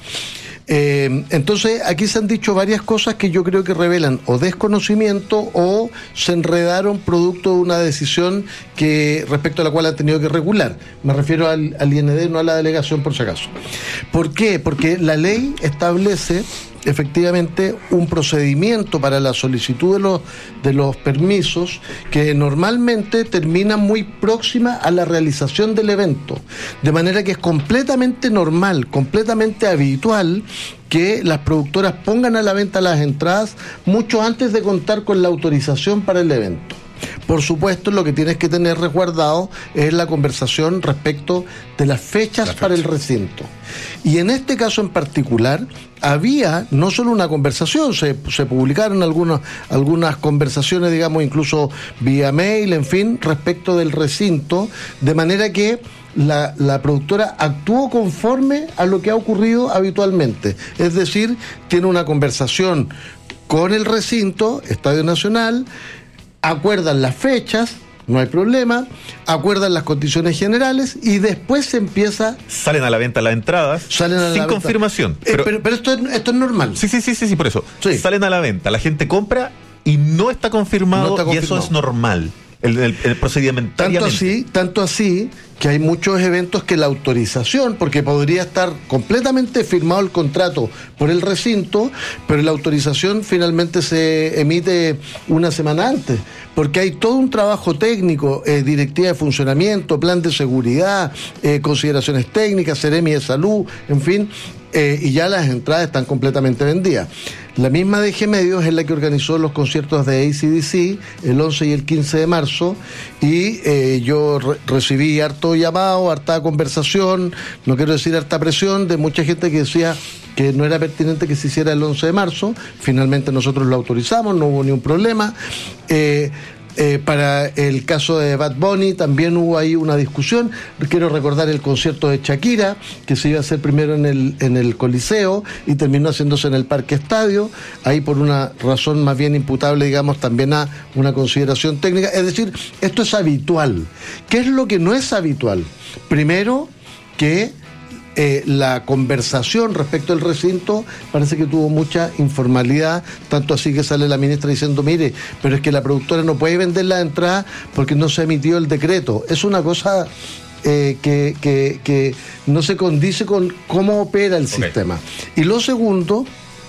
[SPEAKER 9] Eh, entonces aquí se han dicho varias cosas que yo creo que revelan o desconocimiento o se enredaron producto de una decisión que respecto a la cual han tenido que regular. Me refiero al, al I N D, no a la delegación por si acaso. ¿Por qué? Porque la ley establece efectivamente un procedimiento para la solicitud de los, de los permisos que normalmente termina muy próxima a la realización del evento, de manera que es completamente normal, completamente habitual que las productoras pongan a la venta las entradas mucho antes de contar con la autorización para el evento. Por supuesto, lo que tienes que tener resguardado es la conversación respecto de las fechas la fecha. para el recinto. Y en este caso en particular, había no solo una conversación, se, se publicaron algunas, algunas conversaciones, digamos, incluso vía mail, en fin, respecto del recinto, de manera que la, la productora actuó conforme a lo que ha ocurrido habitualmente. Es decir, tiene una conversación con el recinto, Estadio Nacional, acuerdan las fechas, no hay problema, acuerdan las condiciones generales y después se empieza...
[SPEAKER 8] Salen a la venta las entradas
[SPEAKER 9] salen a la
[SPEAKER 8] sin
[SPEAKER 9] venta.
[SPEAKER 8] confirmación.
[SPEAKER 9] Pero, eh, pero, pero esto, es, esto es normal.
[SPEAKER 8] Sí, sí, sí, sí, sí por eso.
[SPEAKER 9] Sí.
[SPEAKER 8] Salen a la venta, la gente compra y no está confirmado, no está confirmado. Y eso es normal. El, el, el procedimentariamente.
[SPEAKER 9] Tanto así, tanto así que hay muchos eventos que la autorización, porque podría estar completamente firmado el contrato por el recinto, pero la autorización finalmente se emite una semana antes, porque hay todo un trabajo técnico, eh, directiva de funcionamiento, plan de seguridad, eh, consideraciones técnicas, Seremi de Salud, en fin, eh, y ya las entradas están completamente vendidas. La misma D G Medios es la que organizó los conciertos de A C D C el once y el quince de marzo y eh, yo re- recibí harto llamado, harta conversación, no quiero decir harta presión de mucha gente que decía que no era pertinente que se hiciera el once de marzo. Finalmente nosotros lo autorizamos, no hubo ningún problema. Eh, Eh, para el caso de Bad Bunny también hubo ahí una discusión. Quiero recordar el concierto de Shakira, que se iba a hacer primero en el, en el Coliseo y terminó haciéndose en el Parque Estadio, ahí por una razón más bien imputable, digamos, también a una consideración técnica. Es decir, esto es habitual. ¿Qué es lo que no es habitual? Primero, que Eh, la conversación respecto al recinto parece que tuvo mucha informalidad, tanto así que sale la ministra diciendo, mire, pero es que la productora no puede vender la entrada porque no se emitió el decreto. Es una cosa eh, que, que, que no se condice con cómo opera el okay. sistema. Y lo segundo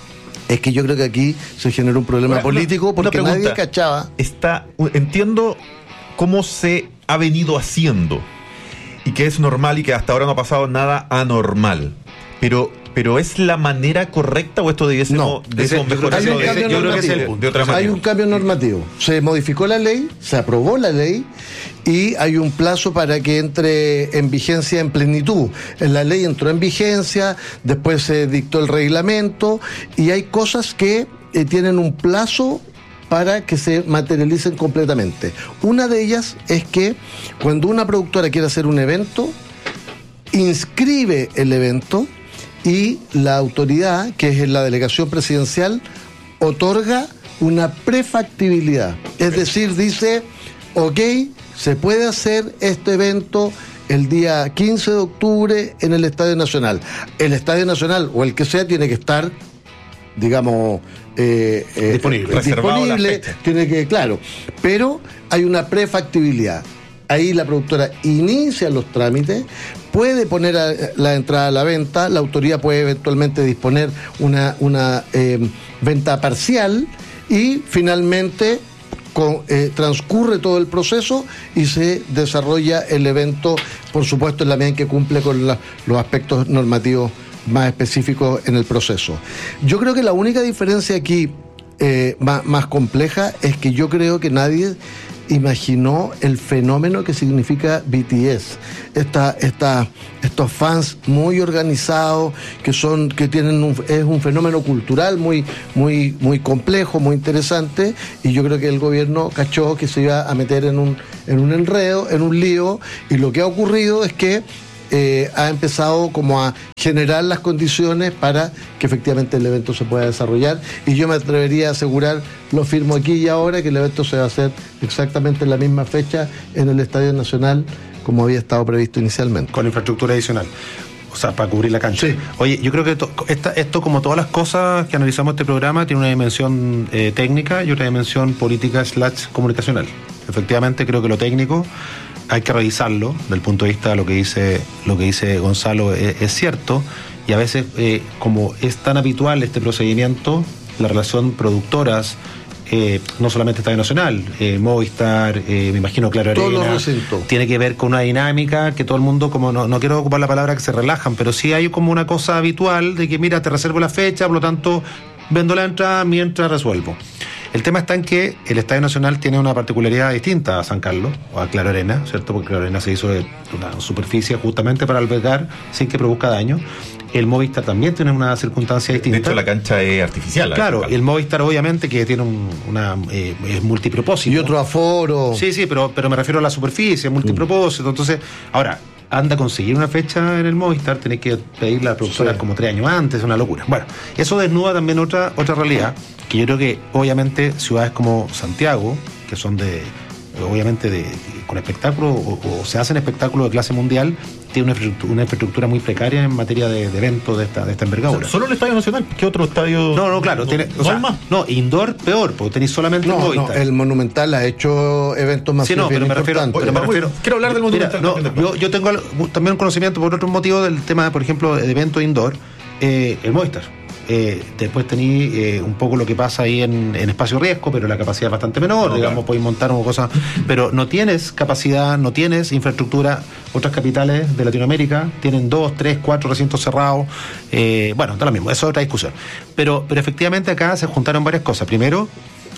[SPEAKER 9] es que yo creo que aquí se generó un problema Ahora, político una, porque una nadie cachaba.
[SPEAKER 8] Está, entiendo cómo se ha venido haciendo y que es normal y que hasta ahora no ha pasado nada anormal. Pero, pero ¿es la manera correcta o esto debiese
[SPEAKER 9] no,
[SPEAKER 8] mejorar?
[SPEAKER 9] Hay un cambio normativo. De otra manera. Hay un cambio normativo. Se modificó la ley, se aprobó la ley y hay un plazo para que entre en vigencia en plenitud. La ley entró en vigencia, después se dictó el reglamento y hay cosas que eh, tienen un plazo para que se materialicen completamente. Una de ellas es que cuando una productora quiere hacer un evento, inscribe el evento y la autoridad, que es la delegación presidencial, otorga una prefactibilidad. Es decir, dice, ok, se puede hacer este evento el día quince de octubre en el Estadio Nacional. El Estadio Nacional, o el que sea, tiene que estar, digamos, eh, eh,
[SPEAKER 8] disponible,
[SPEAKER 9] disponible tiene que, claro, pero hay una prefactibilidad. Ahí la productora inicia los trámites, puede poner a, la entrada a la venta, la autoridad puede eventualmente disponer una, una eh, venta parcial y finalmente con, eh, transcurre todo el proceso y se desarrolla el evento, por supuesto, en la medida en que cumple con la, los aspectos normativos más específicos en el proceso. Yo creo que la única diferencia aquí eh, más, más compleja es que yo creo que nadie imaginó el fenómeno que significa B T S. Esta, esta, estos fans muy organizados, que son, que tienen un, es un fenómeno cultural muy, muy, muy complejo, muy interesante, y yo creo que el gobierno cachó que se iba a meter en un, en un enredo, en un lío, y lo que ha ocurrido es que Eh, ha empezado como a generar las condiciones para que efectivamente el evento se pueda desarrollar, y yo me atrevería a asegurar, lo firmo aquí y ahora, que el evento se va a hacer exactamente en la misma fecha en el Estadio Nacional como había estado previsto inicialmente.
[SPEAKER 10] Con infraestructura adicional. O sea, para cubrir la cancha.
[SPEAKER 9] Sí.
[SPEAKER 10] Oye, yo creo que to, esta, esto, como todas las cosas que analizamos este programa, tiene una dimensión eh, técnica y otra dimensión política slash comunicacional. Efectivamente, creo que lo técnico hay que revisarlo desde el punto de vista de lo que dice, lo que dice Gonzalo es, es cierto, y a veces, eh, como es tan habitual este procedimiento, la relación productoras, eh, no solamente Estadio Nacional, eh, Movistar, eh, me imagino Claro Arena, tiene que ver con una dinámica que todo el mundo, como no, no quiero ocupar la palabra que se relajan, pero sí hay como una cosa habitual de que mira, te reservo la fecha, por lo tanto vendo la entrada mientras resuelvo. El tema está en que el Estadio Nacional tiene una particularidad distinta a San Carlos o a Claro Arena, ¿cierto? Porque Claro Arena se hizo de una superficie justamente para albergar sin que produzca daño. El Movistar también tiene una circunstancia distinta.
[SPEAKER 8] De hecho, la cancha es artificial.
[SPEAKER 10] Claro, el Movistar obviamente que tiene un, una eh, es multipropósito.
[SPEAKER 9] Y otro aforo.
[SPEAKER 10] Sí, sí, pero, pero me refiero a la superficie, multipropósito. Entonces, ahora, anda a conseguir una fecha en el Movistar, tenés que pedirle a la productora sí. como tres años antes, es una locura. Bueno, eso desnuda también otra, otra realidad, que yo creo que obviamente ciudades como Santiago, que son de, obviamente de, con espectáculos, o, o se hacen espectáculos de clase mundial, tiene una infraestructura, una infraestructura muy precaria en materia de, de eventos de esta, de esta envergadura.
[SPEAKER 8] ¿Solo el Estadio Nacional? ¿Qué otro estadio?
[SPEAKER 10] No, no, claro.
[SPEAKER 8] No,
[SPEAKER 10] tiene,
[SPEAKER 8] no,
[SPEAKER 10] o sea,
[SPEAKER 8] hay más.
[SPEAKER 10] No, indoor peor, porque tenéis solamente
[SPEAKER 9] no,
[SPEAKER 10] el Movistar.
[SPEAKER 9] No, el Monumental ha hecho eventos más
[SPEAKER 10] sí, no, pero me refiero, pero me refiero,
[SPEAKER 8] quiero hablar del Monumental.
[SPEAKER 10] Mira, no, yo, yo tengo también un conocimiento por otro motivo del tema, por ejemplo, de eventos indoor, eh, el Movistar. Eh, después tení eh, un poco lo que pasa ahí en, en espacio riesgo, pero la capacidad es bastante menor, no, digamos, claro. Podéis montar una cosa, pero no tienes capacidad, no tienes infraestructura. Otras capitales de Latinoamérica tienen dos, tres, cuatro recintos cerrados, eh, bueno, está lo mismo, eso es otra discusión, pero, pero efectivamente acá se juntaron varias cosas. Primero,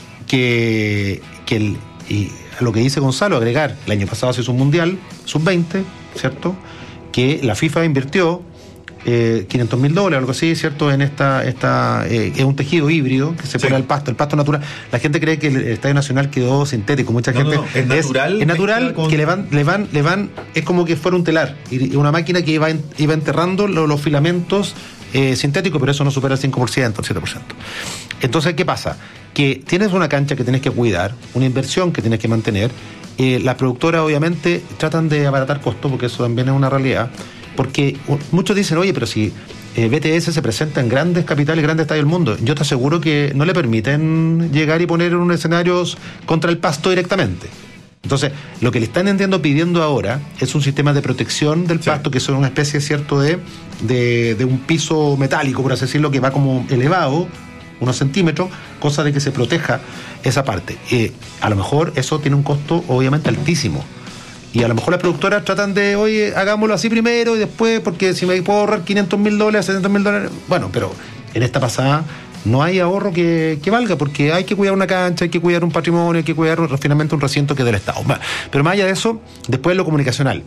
[SPEAKER 10] que, que el, y a lo que dice Gonzalo, agregar, el año pasado se hizo un mundial sub veinte, ¿cierto? Que la FIFA invirtió Eh, quinientos mil dólares, algo así, ¿cierto? En esta, esta eh, es un tejido híbrido que se sí. pone al pasto, el pasto natural. La gente cree que el Estadio Nacional quedó sintético, mucha
[SPEAKER 8] no,
[SPEAKER 10] gente.
[SPEAKER 8] No, no. Es natural.
[SPEAKER 10] Es, es natural con... que le van, le van, le van, es como que fuera un telar, y una máquina que iba, iba enterrando los, los filamentos eh, sintéticos, pero eso no supera el cinco por ciento, el siete por ciento. Entonces, ¿qué pasa? Que tienes una cancha que tienes que cuidar, una inversión que tienes que mantener. Eh, las productoras, obviamente, tratan de abaratar costos, porque eso también es una realidad. Porque muchos dicen, oye, pero si eh, B T S se presenta en grandes capitales, grandes estadios del mundo, yo te aseguro que no le permiten llegar y poner en un escenario contra el pasto directamente. Entonces, lo que le están entiendo pidiendo ahora es un sistema de protección del sí. pasto, que es una especie, cierto, de, de, de un piso metálico, por así decirlo, que va como elevado unos centímetros, cosa de que se proteja esa parte. Eh, a lo mejor eso tiene un costo obviamente altísimo. Y a lo mejor las productoras tratan de, oye, hagámoslo así primero y después, porque si me puedo ahorrar quinientos mil dólares, setecientos mil dólares. Bueno, pero en esta pasada no hay ahorro que, que valga, porque hay que cuidar una cancha, hay que cuidar un patrimonio, hay que cuidar finalmente un recinto que es del Estado. Pero más allá de eso, después lo comunicacional.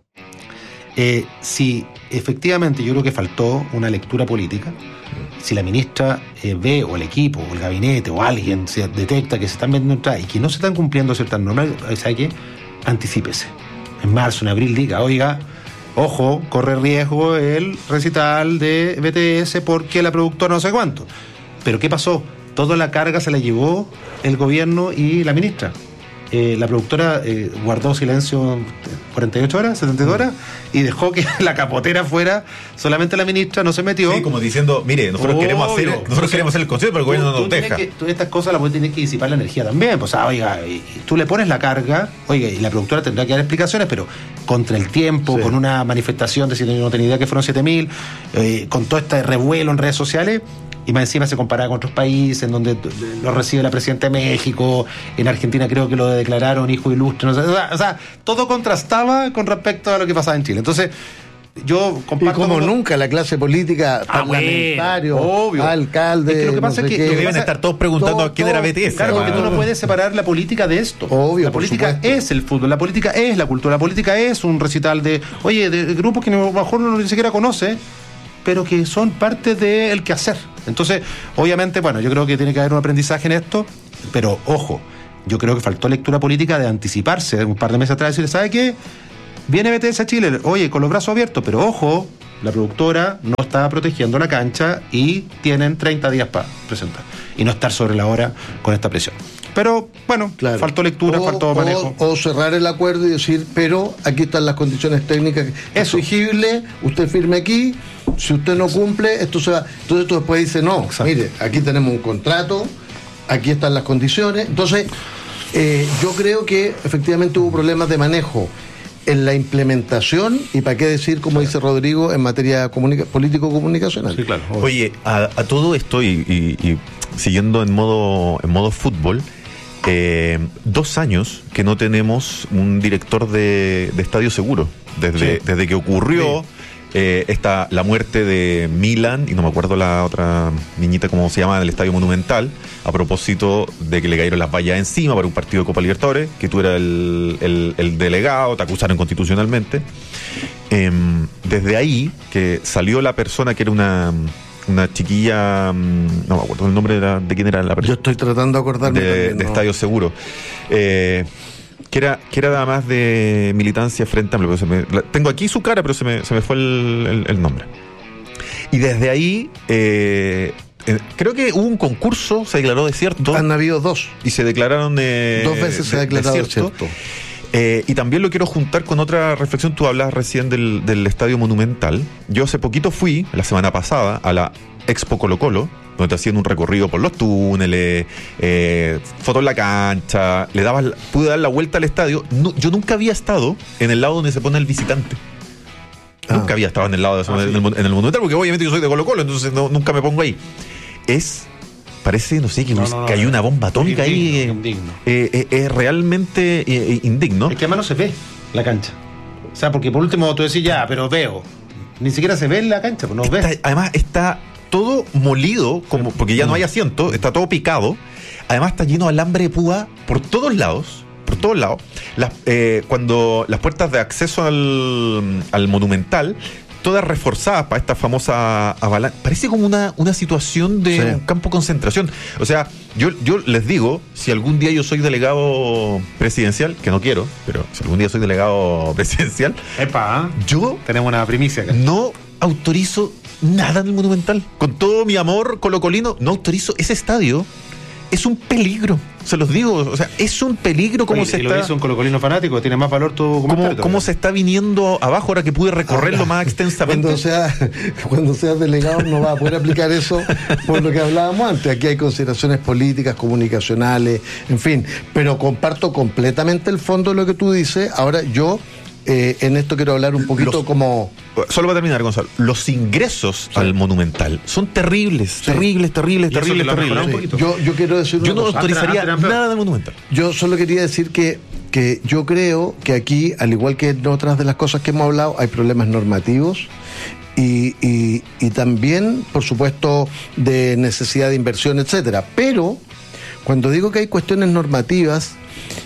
[SPEAKER 10] Eh, si efectivamente yo creo que faltó una lectura política, si la ministra eh, ve, o el equipo, o el gabinete, o alguien se detecta que se están vendiendo entradas y que no se están cumpliendo ciertas normas, ¿sabe qué? Anticípese. En marzo, en abril, diga, oiga, ojo, corre riesgo el recital de B T S porque la productora no sé cuánto. Pero ¿qué pasó? Toda la carga se la llevó el gobierno y la ministra. Eh, la productora eh, guardó silencio cuarenta y ocho horas, setenta y dos horas, y dejó que la capotera fuera solamente la ministra, no se metió.
[SPEAKER 8] Sí, como diciendo, mire, nosotros, oh, queremos, hacer, nosotros entonces, queremos hacer el concierto, pero el gobierno no nos deja.
[SPEAKER 10] Que, tú estas cosas las tienes que disipar la energía también. Pues, ah, oiga, y, y tú le pones la carga, oiga, y la productora tendrá que dar explicaciones, pero contra el tiempo, sí. con una manifestación de si no tenía idea que fueron siete mil, eh, con todo este revuelo en redes sociales. Y más encima se compara con otros países en donde lo recibe la presidenta de México, en Argentina creo que lo declararon hijo ilustre, no sé, o sea, o sea, todo contrastaba con respecto a lo que pasaba en Chile. Entonces, yo comparto.
[SPEAKER 9] Y como
[SPEAKER 10] con...
[SPEAKER 9] nunca la clase política,
[SPEAKER 10] ah,
[SPEAKER 9] parlamentario,
[SPEAKER 10] bueno,
[SPEAKER 9] alcalde.
[SPEAKER 10] Es que lo que pasa
[SPEAKER 9] no
[SPEAKER 10] es que,
[SPEAKER 9] qué,
[SPEAKER 10] que
[SPEAKER 8] deben
[SPEAKER 10] pasa,
[SPEAKER 8] estar todos preguntando todo, a quién todo, era B T S.
[SPEAKER 10] Claro, porque tú no puedes separar la política de esto.
[SPEAKER 9] Obvio,
[SPEAKER 10] la política es el fútbol, la política es la cultura, la política es un recital de, oye, de, de grupos que a lo mejor uno ni siquiera conoce, pero que son parte del quehacer. Entonces, obviamente, bueno, yo creo que tiene que haber un aprendizaje en esto, pero ojo, yo creo que faltó lectura política de anticiparse un par de meses atrás y decirle, ¿sabe qué? Viene B T S a Chile, oye, con los brazos abiertos, pero ojo, la productora no está protegiendo la cancha y tienen treinta días para presentar y no estar sobre la hora con esta presión. Pero, bueno, claro, faltó lectura,
[SPEAKER 9] o,
[SPEAKER 10] faltó manejo.
[SPEAKER 9] O, o cerrar el acuerdo y decir, pero aquí están las condiciones técnicas exigibles, usted firme aquí, si usted no cumple, esto se va. Entonces tú después dices, no, exacto, mire, aquí tenemos un contrato, aquí están las condiciones. Entonces, eh, yo creo que efectivamente hubo problemas de manejo en la implementación y para qué decir, como dice Rodrigo, en materia comunica- político-comunicacional.
[SPEAKER 10] Sí, claro.
[SPEAKER 8] Oye, a, a todo esto y, y, y siguiendo en modo en modo fútbol, eh, dos años que no tenemos un director de, de estadio seguro. Desde, sí. desde que ocurrió sí. eh, esta, la muerte de Milan, y no me acuerdo la otra niñita cómo se llama, en el Estadio Monumental, a propósito de que le cayeron las vallas encima para un partido de Copa Libertadores, que tú eras el, el, el delegado, te acusaron constitucionalmente. Eh, desde ahí, que salió la persona que era una... una chiquilla, no me acuerdo el nombre de, la, de quién era la persona.
[SPEAKER 9] Yo estoy tratando de acordarme.
[SPEAKER 8] De,
[SPEAKER 9] también,
[SPEAKER 8] de
[SPEAKER 9] ¿no?
[SPEAKER 8] Estadio Seguro. Eh, que era que era además de militancia Frente Amplio. Pero se me, la, tengo aquí su cara, pero se me, se me fue el, el, el nombre. Y desde ahí, eh, eh, creo que hubo un concurso, se declaró desierto.
[SPEAKER 9] Han habido dos.
[SPEAKER 8] Y se declararon eh,
[SPEAKER 9] Dos veces se ha declarado
[SPEAKER 8] desierto.
[SPEAKER 9] desierto.
[SPEAKER 8] Eh, y también lo quiero juntar con otra reflexión. Tú hablabas recién del, del Estadio Monumental. Yo hace poquito fui, la semana pasada, a la Expo Colo Colo, donde te hacían un recorrido por los túneles, eh, fotos en la cancha, le dabas, pude dar la vuelta al estadio. No, yo nunca había estado en el lado donde se pone el visitante. Ah. Nunca había estado en el lado de, ah, en, el, en el Monumental, porque obviamente yo soy de Colo Colo, entonces no, nunca me pongo ahí. Es... Parece, no sé, que, no, no, no, que hay una bomba atómica indigno, ahí. Indigno. Eh, eh, es realmente eh, indigno.
[SPEAKER 10] Es que además no se ve la cancha. O sea, porque por último tú decís ya, pero veo. Ni siquiera se ve en la cancha, pues no
[SPEAKER 8] está,
[SPEAKER 10] ves.
[SPEAKER 8] Además está todo molido, como porque ya no hay asiento, está todo picado. Además está lleno de alambre de púa por todos lados. Por todos lados. Las, eh, cuando las puertas de acceso al, al Monumental, todas reforzadas para esta famosa avalancha. Parece como una, una situación de sí. un campo de concentración. O sea, yo, yo les digo, si algún día yo soy delegado presidencial, que no quiero, pero si algún día soy delegado presidencial,
[SPEAKER 10] Epa,
[SPEAKER 8] yo
[SPEAKER 10] tenemos una primicia acá.
[SPEAKER 8] No autorizo nada en el Monumental. Con todo mi amor colocolino, no autorizo ese estadio. Es un peligro, se los digo, o sea, es un peligro como
[SPEAKER 10] Oye,
[SPEAKER 8] se
[SPEAKER 10] y
[SPEAKER 8] está...
[SPEAKER 10] lo hizo un colocolino fanático, tiene más valor tu comentario.
[SPEAKER 8] ¿Cómo, cómo se está viniendo abajo ahora que pude recorrerlo ahora, más extensamente?
[SPEAKER 9] Cuando sea, cuando seas delegado no va a poder aplicar eso por lo que hablábamos antes. Aquí hay consideraciones políticas, comunicacionales, en fin, pero comparto completamente el fondo de lo que tú dices. Ahora yo... Eh, en esto quiero hablar un poquito
[SPEAKER 8] los,
[SPEAKER 9] como...
[SPEAKER 8] Solo para terminar, Gonzalo. Los ingresos sí. al Monumental son terribles, sí. terribles, terribles, terribles, terribles.
[SPEAKER 9] Sí. Yo, yo quiero decir una
[SPEAKER 8] Yo no
[SPEAKER 9] cosa.
[SPEAKER 8] autorizaría antes, antes, nada del Monumental.
[SPEAKER 9] Yo solo quería decir que, que yo creo que aquí, al igual que en otras de las cosas que hemos hablado, hay problemas normativos y, y, y también, por supuesto, de necesidad de inversión, etcétera. Pero, cuando digo que hay cuestiones normativas,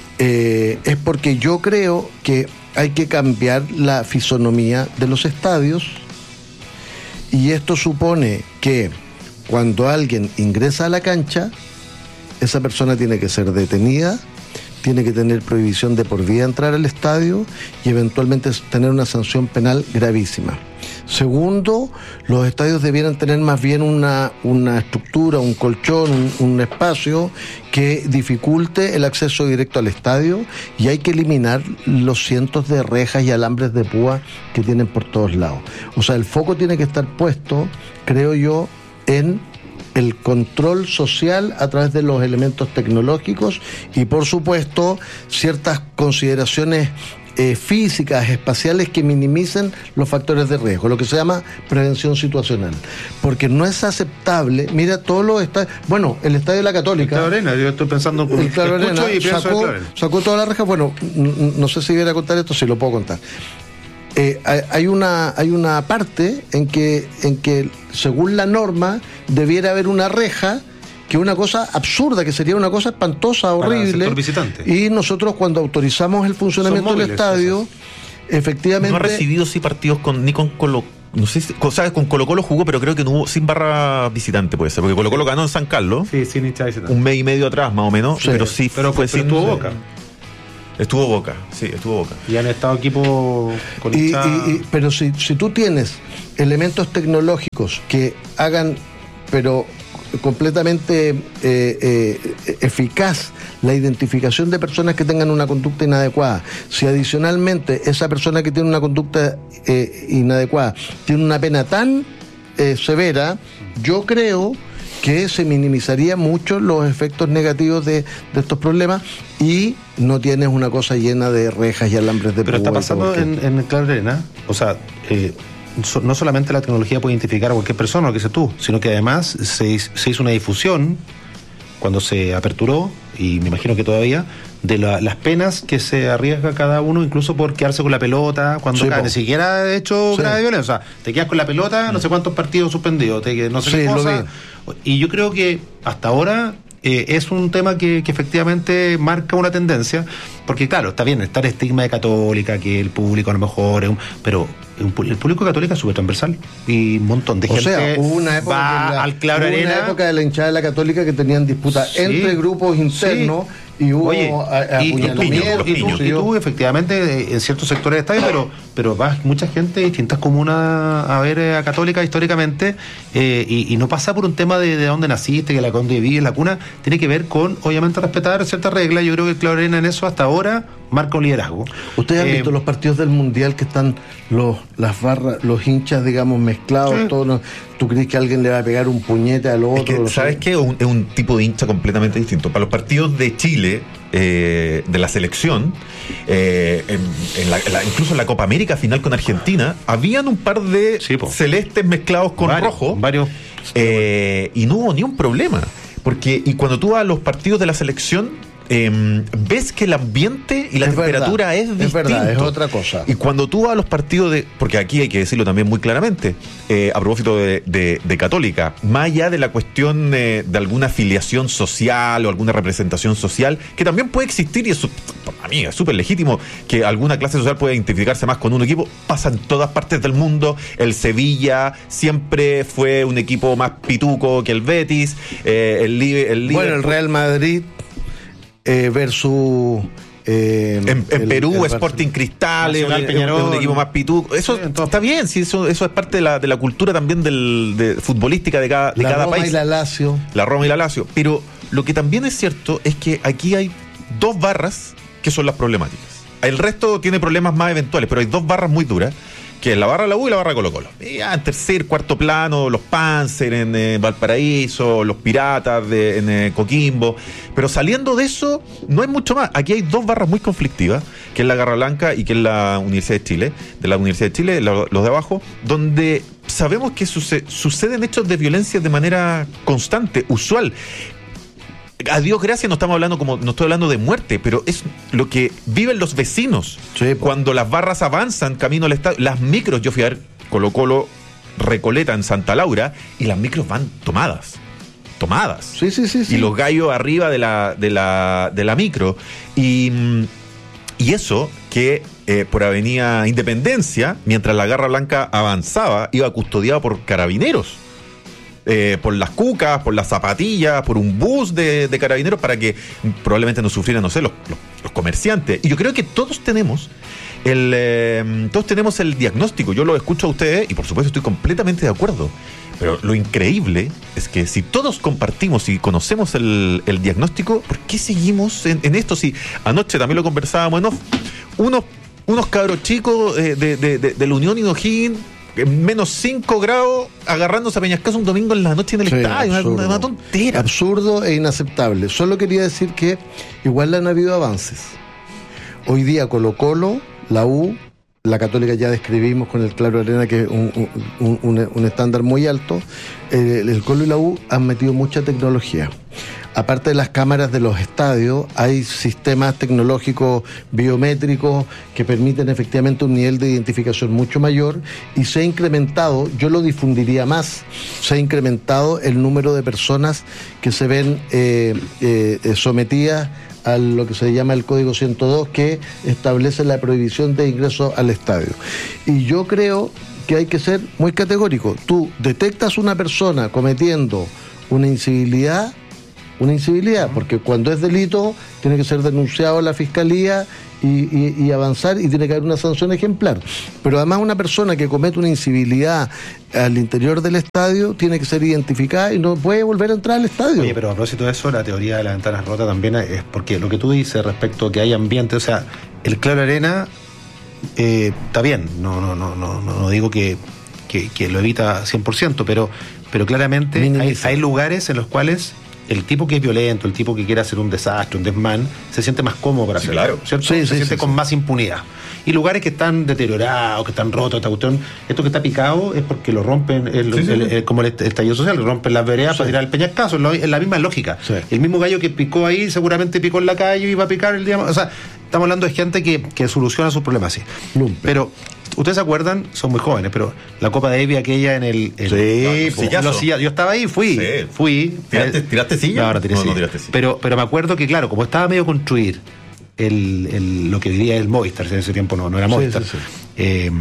[SPEAKER 9] eh, es porque yo creo que hay que cambiar la fisonomía de los estadios y esto supone que cuando alguien ingresa a la cancha, esa persona tiene que ser detenida, tiene que tener prohibición de por vida entrar al estadio y eventualmente tener una sanción penal gravísima. Segundo, los estadios debieran tener más bien una, una estructura, un colchón, un, un espacio que dificulte el acceso directo al estadio y hay que eliminar los cientos de rejas y alambres de púa que tienen por todos lados. O sea, el foco tiene que estar puesto, creo yo, en el control social a través de los elementos tecnológicos y, por supuesto, ciertas consideraciones eh, físicas, espaciales que minimicen los factores de riesgo, lo que se llama prevención situacional. Porque no es aceptable, mira todos los estadios, bueno, el Estadio de la Católica.
[SPEAKER 10] El Claro Arena, yo estoy pensando
[SPEAKER 9] el Claro Arena
[SPEAKER 10] y
[SPEAKER 9] sacó, sacó todas las rejas, bueno, n- no sé si iba a contar esto, si lo puedo contar. eh, hay una hay una parte en que en que según la norma debiera haber una reja, que es una cosa absurda, que sería una cosa espantosa, horrible. Y nosotros cuando autorizamos el funcionamiento móviles, del estadio, esas. efectivamente...
[SPEAKER 8] No ha recibido sí partidos con ni con Colo, no sé si, o sea, con Colo Colo jugó, pero creo que no hubo sin barra visitante, puede ser, porque Colo Colo ganó en San Carlos.
[SPEAKER 10] Sí, sin hincha visitante.
[SPEAKER 8] Un mes y medio atrás, más o menos, sí. pero sí
[SPEAKER 10] pero,
[SPEAKER 8] fue
[SPEAKER 10] pero
[SPEAKER 8] sin...
[SPEAKER 10] Estuvo Boca.
[SPEAKER 8] Estuvo Boca, sí, estuvo Boca.
[SPEAKER 10] Y han estado equipos con
[SPEAKER 9] y, y, y, Pero si, si tú tienes elementos tecnológicos que hagan, pero completamente eh, eh, eficaz la identificación de personas que tengan una conducta inadecuada, si adicionalmente esa persona que tiene una conducta eh, inadecuada tiene una pena tan eh, severa, yo creo que se minimizaría mucho los efectos negativos de, de estos problemas y no tienes una cosa llena de rejas y alambres de púa.
[SPEAKER 10] Pero está pasando en, en Claro Arena, o sea, eh, so, no solamente la tecnología puede identificar a cualquier persona, lo que dices tú, sino que además se, se hizo una difusión cuando se aperturó, y me imagino que todavía, de la, las penas que se arriesga cada uno, incluso por quedarse con la pelota cuando sí, cae, ni siquiera de hecho sí. grave violencia, o sea, te quedas con la pelota, no sé cuántos partidos suspendidos, te, no sé sí, qué cosa, y yo creo que hasta ahora eh, es un tema que, que efectivamente marca una tendencia, porque claro, está bien, está el estigma de Católica, que el público a lo mejor es un, pero un, el público católico es súper transversal y un montón de
[SPEAKER 9] o
[SPEAKER 10] gente
[SPEAKER 9] sea, hubo una época
[SPEAKER 10] va
[SPEAKER 9] la,
[SPEAKER 10] al Claro Arena,
[SPEAKER 9] una época de la hinchada de la Católica que tenían disputas sí, entre grupos internos sí. Y hubo
[SPEAKER 10] Oye,
[SPEAKER 9] apuñalamientos.
[SPEAKER 10] Y, y, y, y tú, efectivamente, en ciertos sectores de estadio, pero, pero va mucha gente de distintas comunas a ver a Católica históricamente, eh, y, y no pasa por un tema de, de dónde naciste, que la donde vives, la cuna, tiene que ver con, obviamente, respetar ciertas reglas. Yo creo que el Claro Arena en eso hasta ahora marca un liderazgo.
[SPEAKER 9] ¿Ustedes han eh, visto los partidos del Mundial que están los las barras, los hinchas, digamos, mezclados? Sí. Todos los, ¿tú crees que alguien le va a pegar un puñete al otro?
[SPEAKER 8] Es que, ¿sabes qué? Es un, es un tipo de hincha completamente distinto. Para los partidos de Chile, eh, de la selección, eh, en, en la, en la, incluso en la Copa América final con Argentina, habían un par de sí, celestes mezclados con
[SPEAKER 10] varios,
[SPEAKER 8] rojo.
[SPEAKER 10] Varios.
[SPEAKER 8] Eh, y no hubo ni un problema. Porque, y cuando tú vas a los partidos de la selección, Eh, ves que el ambiente y la es temperatura verdad, es distinto.
[SPEAKER 9] Es verdad, es otra cosa.
[SPEAKER 8] Y cuando tú vas a los partidos de... Porque aquí hay que decirlo también muy claramente, eh, a propósito de, de, de Católica, más allá de la cuestión eh, de alguna afiliación social o alguna representación social, que también puede existir, y eso, para mí es súper legítimo, que alguna clase social pueda identificarse más con un equipo, pasa en todas partes del mundo. El Sevilla siempre fue un equipo más pituco que el Betis, eh, el, el Liverpool.
[SPEAKER 9] Bueno, el Real Madrid... Eh, versus
[SPEAKER 8] eh, en, en el, Perú el Sporting Cristal es un, un equipo más pituco, eso sí, está bien, sí, eso, eso es parte de la, de la cultura también del, de, futbolística de cada, de
[SPEAKER 9] la
[SPEAKER 8] cada
[SPEAKER 9] Roma
[SPEAKER 8] país,
[SPEAKER 9] y la Lazio.
[SPEAKER 8] La Roma y la Lazio, pero lo que también es cierto es que aquí hay dos barras que son las problemáticas. El resto tiene problemas más eventuales, pero hay dos barras muy duras, que es la barra de la U y la barra de Colo Colo. Y ya en tercer, cuarto plano, los Panzer en eh, Valparaíso, los Piratas de, en eh, Coquimbo. Pero saliendo de eso, no hay mucho más. Aquí hay dos barras muy conflictivas, que es la Garra Blanca y que es la Universidad de Chile, de la Universidad de Chile, lo, los de abajo, donde sabemos que suce, suceden hechos de violencia de manera constante, usual. A Dios gracias, no estamos hablando como no estoy hablando de muerte, pero es lo que viven los vecinos sí, cuando las barras avanzan camino al estadio. Las micros, yo fui a ver Colo Colo Recoleta en Santa Laura y las micros van tomadas, tomadas.
[SPEAKER 9] Sí, sí, sí, sí.
[SPEAKER 8] Y los gallos arriba de la de la de la micro y y eso que eh, por Avenida Independencia, mientras la Garra Blanca avanzaba, iba custodiado por carabineros. Eh, por las cucas, por las zapatillas, por un bus de, de carabineros para que probablemente no sufrieran, no sé, los, los, los comerciantes. Y yo creo que todos tenemos el eh, todos tenemos el diagnóstico. Yo lo escucho a ustedes y por supuesto estoy completamente de acuerdo. Pero lo increíble es que si todos compartimos y conocemos el, el diagnóstico, ¿por qué seguimos en, en esto? Si anoche también lo conversábamos en off, unos, unos cabros chicos eh, de, de, de, de la Unión y O'Higgins, menos cinco grados, agarrándose a Peñascaso un domingo en la noche en el sí, estadio, absurdo, una, una tontera.
[SPEAKER 9] Absurdo e inaceptable. Solo quería decir que igual han habido avances. Hoy día Colo Colo, la U La Católica ya describimos con el Claro Arena, que es un, un, un, un estándar muy alto. El, el Colo y la U han metido mucha tecnología. Aparte de las cámaras de los estadios, hay sistemas tecnológicos biométricos que permiten efectivamente un nivel de identificación mucho mayor, y se ha incrementado, yo lo difundiría más, se ha incrementado el número de personas que se ven eh, eh, sometidas a lo que se llama el Código ciento dos, que establece la prohibición de ingreso al estadio. Y yo creo que hay que ser muy categórico. Tú detectas una persona cometiendo una incivilidad, una incivilidad, porque cuando es delito tiene que ser denunciado a la fiscalía y, y, y avanzar, y tiene que haber una sanción ejemplar. Pero además una persona que comete una incivilidad al interior del estadio tiene que ser identificada y no puede volver a entrar al estadio.
[SPEAKER 10] Oye, pero a propósito de eso, la teoría de las ventanas rotas también es porque lo que tú dices respecto a que hay ambiente, o sea, el Claro Arena eh, está bien, no, no, no, no, no digo que, que, que lo evita cien por ciento, pero, pero claramente hay, hay lugares en los cuales el tipo que es violento, el tipo que quiere hacer un desastre, un desmán, se siente más cómodo para hacerlo, claro. ¿Cierto? Sí, se sí, siente sí, con sí. más impunidad. Y lugares que están deteriorados, que están rotos, esta cuestión, esto que está picado es porque lo rompen, el, sí, sí, el, el, el, como el estallido social, lo rompen las veredas sí. para tirar el peñascaso, es, lo, es la misma lógica. Sí. El mismo gallo que picó ahí, seguramente picó en la calle y iba a picar el día, o sea, estamos hablando de gente que, que soluciona sus problemas así. Lumpe. Pero ustedes se acuerdan, son muy jóvenes, pero la Copa Davis aquella en el, el
[SPEAKER 5] sí,
[SPEAKER 10] no, los sillas, yo estaba ahí, fui, sí. fui.
[SPEAKER 5] ¿Tiraste, ¿Tiraste silla?
[SPEAKER 10] No, no tiré
[SPEAKER 5] no,
[SPEAKER 10] silla.
[SPEAKER 5] No tiraste silla.
[SPEAKER 10] Pero, pero me acuerdo que, claro, como estaba medio construir el, el, lo que hoy día es el Movistar, en ese tiempo no, no era Movistar, sí, sí, sí. Eh,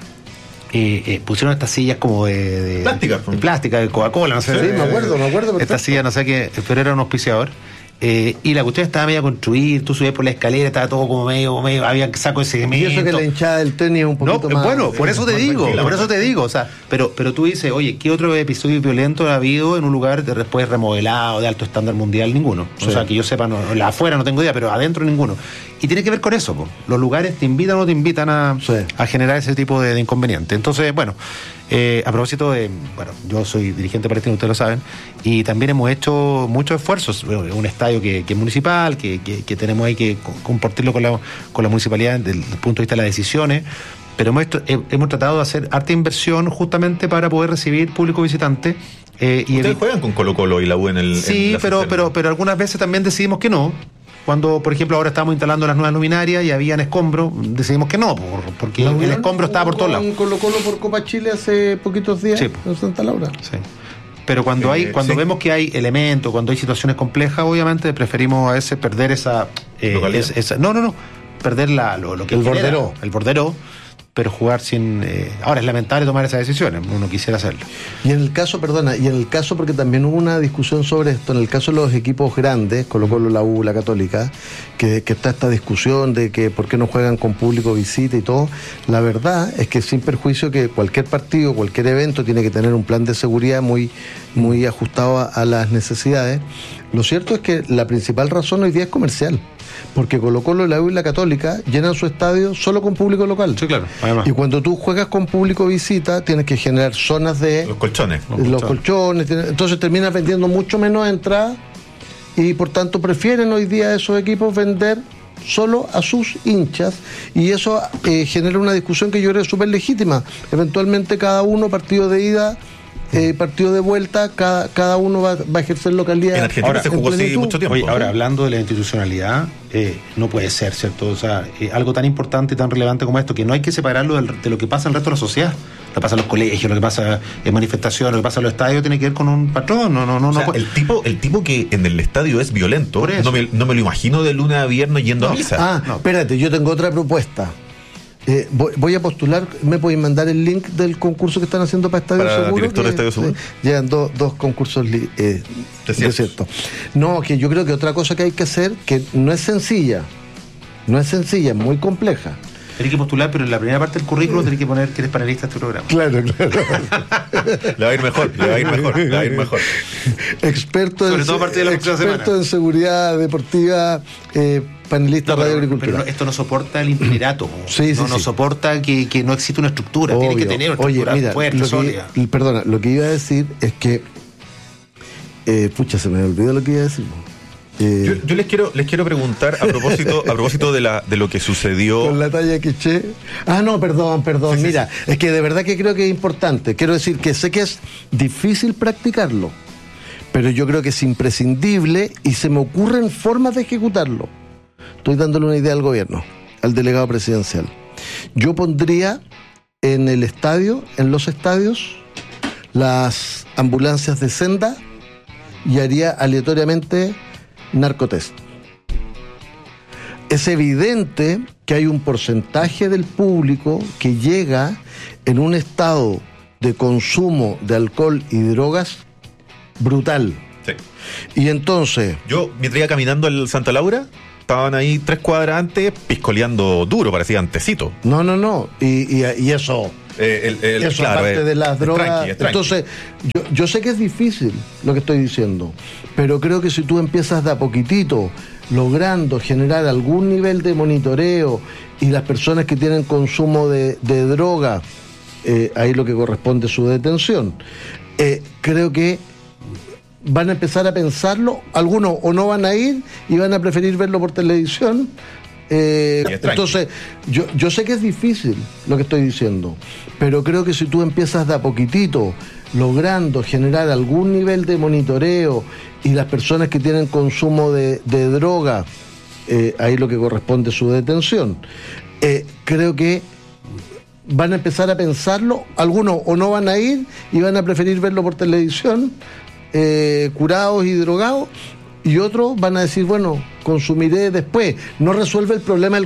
[SPEAKER 10] eh, eh, pusieron estas sillas como de, de
[SPEAKER 5] plástica,
[SPEAKER 10] de, de plástica, de Coca-Cola, no sé.
[SPEAKER 9] Sí, me acuerdo, me acuerdo.
[SPEAKER 10] Esta silla, no sé qué, pero era un auspiciador. Eh, y la cuestión estaba medio a construir, tú subías por la escalera, estaba todo como medio, medio había saco de cemento.
[SPEAKER 9] Y eso que la hinchada del tenis es un poquito
[SPEAKER 10] no,
[SPEAKER 9] más...
[SPEAKER 10] Bueno, por eso te digo, por eso te digo, o sea, pero, pero tú dices, oye, ¿qué otro episodio violento ha habido en un lugar de, después remodelado, de alto estándar mundial? Ninguno. Sí. O sea, que yo sepa, no, la afuera no tengo idea, pero adentro ninguno. Y tiene que ver con eso, po. Los lugares te invitan o no te invitan a, sí. a generar ese tipo de, de inconveniente. Entonces, bueno, eh, a propósito de, bueno, yo soy dirigente palestino, ustedes lo saben, y también hemos hecho muchos esfuerzos, un estadio que, que es municipal, que, que, que tenemos ahí que compartirlo con la, con la municipalidad desde el punto de vista de las decisiones, pero hemos, hemos tratado de hacer harta inversión justamente para poder recibir público visitante. Eh, y
[SPEAKER 5] ¿Ustedes juegan con Colo Colo y la U en el...
[SPEAKER 10] Sí,
[SPEAKER 5] en la
[SPEAKER 10] pero, pero, pero algunas veces también decidimos que no. Cuando, por ejemplo, ahora estamos instalando las nuevas luminarias y habían escombro, decidimos que no, por, porque el escombro estaba por todos lados.
[SPEAKER 9] Colo Colo por Copa Chile hace poquitos días sí. en Santa Laura.
[SPEAKER 10] Sí. Pero cuando hay, cuando eh, sí. vemos que hay elementos, cuando hay situaciones complejas, obviamente preferimos a veces perder esa, eh, esa, esa no, no, no, perder la, lo, lo que
[SPEAKER 9] el
[SPEAKER 10] genera,
[SPEAKER 9] bordero,
[SPEAKER 10] el bordero. Pero jugar sin... Eh, ahora es lamentable tomar esas decisiones, uno quisiera hacerlo.
[SPEAKER 9] Y en el caso, perdona, y en el caso, porque también hubo una discusión sobre esto, en el caso de los equipos grandes, Colo Colo, la U, la Católica, que, que está esta discusión de que por qué no juegan con público visita y todo, la verdad es que sin perjuicio que cualquier partido, cualquier evento tiene que tener un plan de seguridad muy, muy ajustado a, a las necesidades. Lo cierto es que la principal razón hoy día es comercial. Porque Colo Colo, la U y la Católica llenan su estadio solo con público local.
[SPEAKER 10] Sí, claro.
[SPEAKER 9] Además. Y cuando tú juegas con público visita, tienes que generar zonas de...
[SPEAKER 5] Los colchones.
[SPEAKER 9] Los, los colchones. colchones. Entonces terminas vendiendo mucho menos entradas y por tanto prefieren hoy día esos equipos vender solo a sus hinchas, y eso eh, genera una discusión que yo creo es súper legítima. Eventualmente cada uno, partido de ida... Eh, partido de vuelta, cada, cada uno va, va a ejercer localidad.
[SPEAKER 5] En Argentina ahora, se jugó así mucho tiempo.
[SPEAKER 10] Oye, ahora, hablando de la institucionalidad, eh, no puede ser, ¿cierto? O sea, eh, algo tan importante y tan relevante como esto, que no hay que separarlo del, de lo que pasa en el resto de la sociedad. Lo que pasa en los colegios, lo que pasa en manifestaciones, lo que pasa en los estadios, tiene que ver con un patrón. No, no, no,
[SPEAKER 5] o sea,
[SPEAKER 10] no
[SPEAKER 5] el tipo, el tipo que en el estadio es violento, no me, no me lo imagino de lunes a viernes yendo
[SPEAKER 9] no.
[SPEAKER 5] a misa.
[SPEAKER 9] Ah, no. Espérate, yo tengo otra propuesta. Eh, voy, voy a postular, ¿me podéis mandar el link del concurso que están haciendo para Estadio
[SPEAKER 5] para
[SPEAKER 9] Seguro?
[SPEAKER 5] Director
[SPEAKER 9] que,
[SPEAKER 5] de Estadio Seguro.
[SPEAKER 9] Sí, llegan do, dos concursos eh, desiertos. No, que yo creo que otra cosa que hay que hacer, que no es sencilla, no es sencilla, es muy compleja.
[SPEAKER 10] Tenés que postular, pero en la primera parte del currículum tenés que poner que eres panelista de este programa.
[SPEAKER 9] Claro, claro.
[SPEAKER 5] Le va a ir mejor, le va a ir mejor, le va a ir mejor.
[SPEAKER 9] Experto,
[SPEAKER 10] Sobre
[SPEAKER 9] en,
[SPEAKER 10] todo a partir de la
[SPEAKER 9] experto en seguridad deportiva, eh, panelista
[SPEAKER 10] no,
[SPEAKER 9] de Radio Agricultura.
[SPEAKER 10] Pero no, esto no soporta el itinerato.
[SPEAKER 9] Sí, sí,
[SPEAKER 10] no, no
[SPEAKER 9] sí.
[SPEAKER 10] soporta que, que no existe una estructura. Obvio. Tiene que tener una estructura
[SPEAKER 9] Oye, mira,
[SPEAKER 10] fuerte,
[SPEAKER 9] lo
[SPEAKER 10] sólida.
[SPEAKER 9] Que, perdona, lo que iba a decir es que... Eh, pucha, se me olvidó lo que iba a decir. Eh,
[SPEAKER 8] yo, yo les quiero les quiero preguntar a propósito a propósito de la de lo que sucedió
[SPEAKER 9] con la talla que eché. Ah, no, perdón, perdón. Sí, Mira, sí, sí. es que de verdad que creo que es importante. Quiero decir que sé que es difícil practicarlo, pero yo creo que es imprescindible y se me ocurren formas de ejecutarlo. Estoy dándole una idea al gobierno, al delegado presidencial. Yo pondría en el estadio, en los estadios, las ambulancias de senda y haría aleatoriamente narcotest. Es evidente que hay un porcentaje del público que llega en un estado de consumo de alcohol y drogas brutal.
[SPEAKER 8] Sí.
[SPEAKER 9] Y entonces...
[SPEAKER 8] Yo, mientras iba caminando al Santa Laura, estaban ahí tres cuadras antes piscoleando duro, parecía antecito.
[SPEAKER 9] No, no, no. Y, y, y eso...
[SPEAKER 8] Eh, el, el,
[SPEAKER 9] eso
[SPEAKER 8] claro,
[SPEAKER 9] aparte
[SPEAKER 8] es,
[SPEAKER 9] de las drogas.
[SPEAKER 8] Tranqui, es tranqui.
[SPEAKER 9] Entonces, yo, yo sé que es difícil lo que estoy diciendo, pero creo que si tú empiezas de a poquitito, logrando generar algún nivel de monitoreo y las personas que tienen consumo de, de droga, eh, ahí lo que corresponde es su detención. Eh, creo que van a empezar a pensarlo, algunos o no van a ir y van a preferir verlo por televisión. Eh, entonces, yo, yo sé que es difícil lo que estoy diciendo, pero creo que si tú empiezas de a poquitito, logrando generar algún nivel de monitoreo y las personas que tienen consumo de, de droga, eh, ahí lo que corresponde es su detención. Eh, creo que van a empezar a pensarlo, algunos o no van a ir y van a preferir verlo por televisión, eh, curados y drogados. Y otros van a decir, bueno, consumiré después. No resuelve el problema del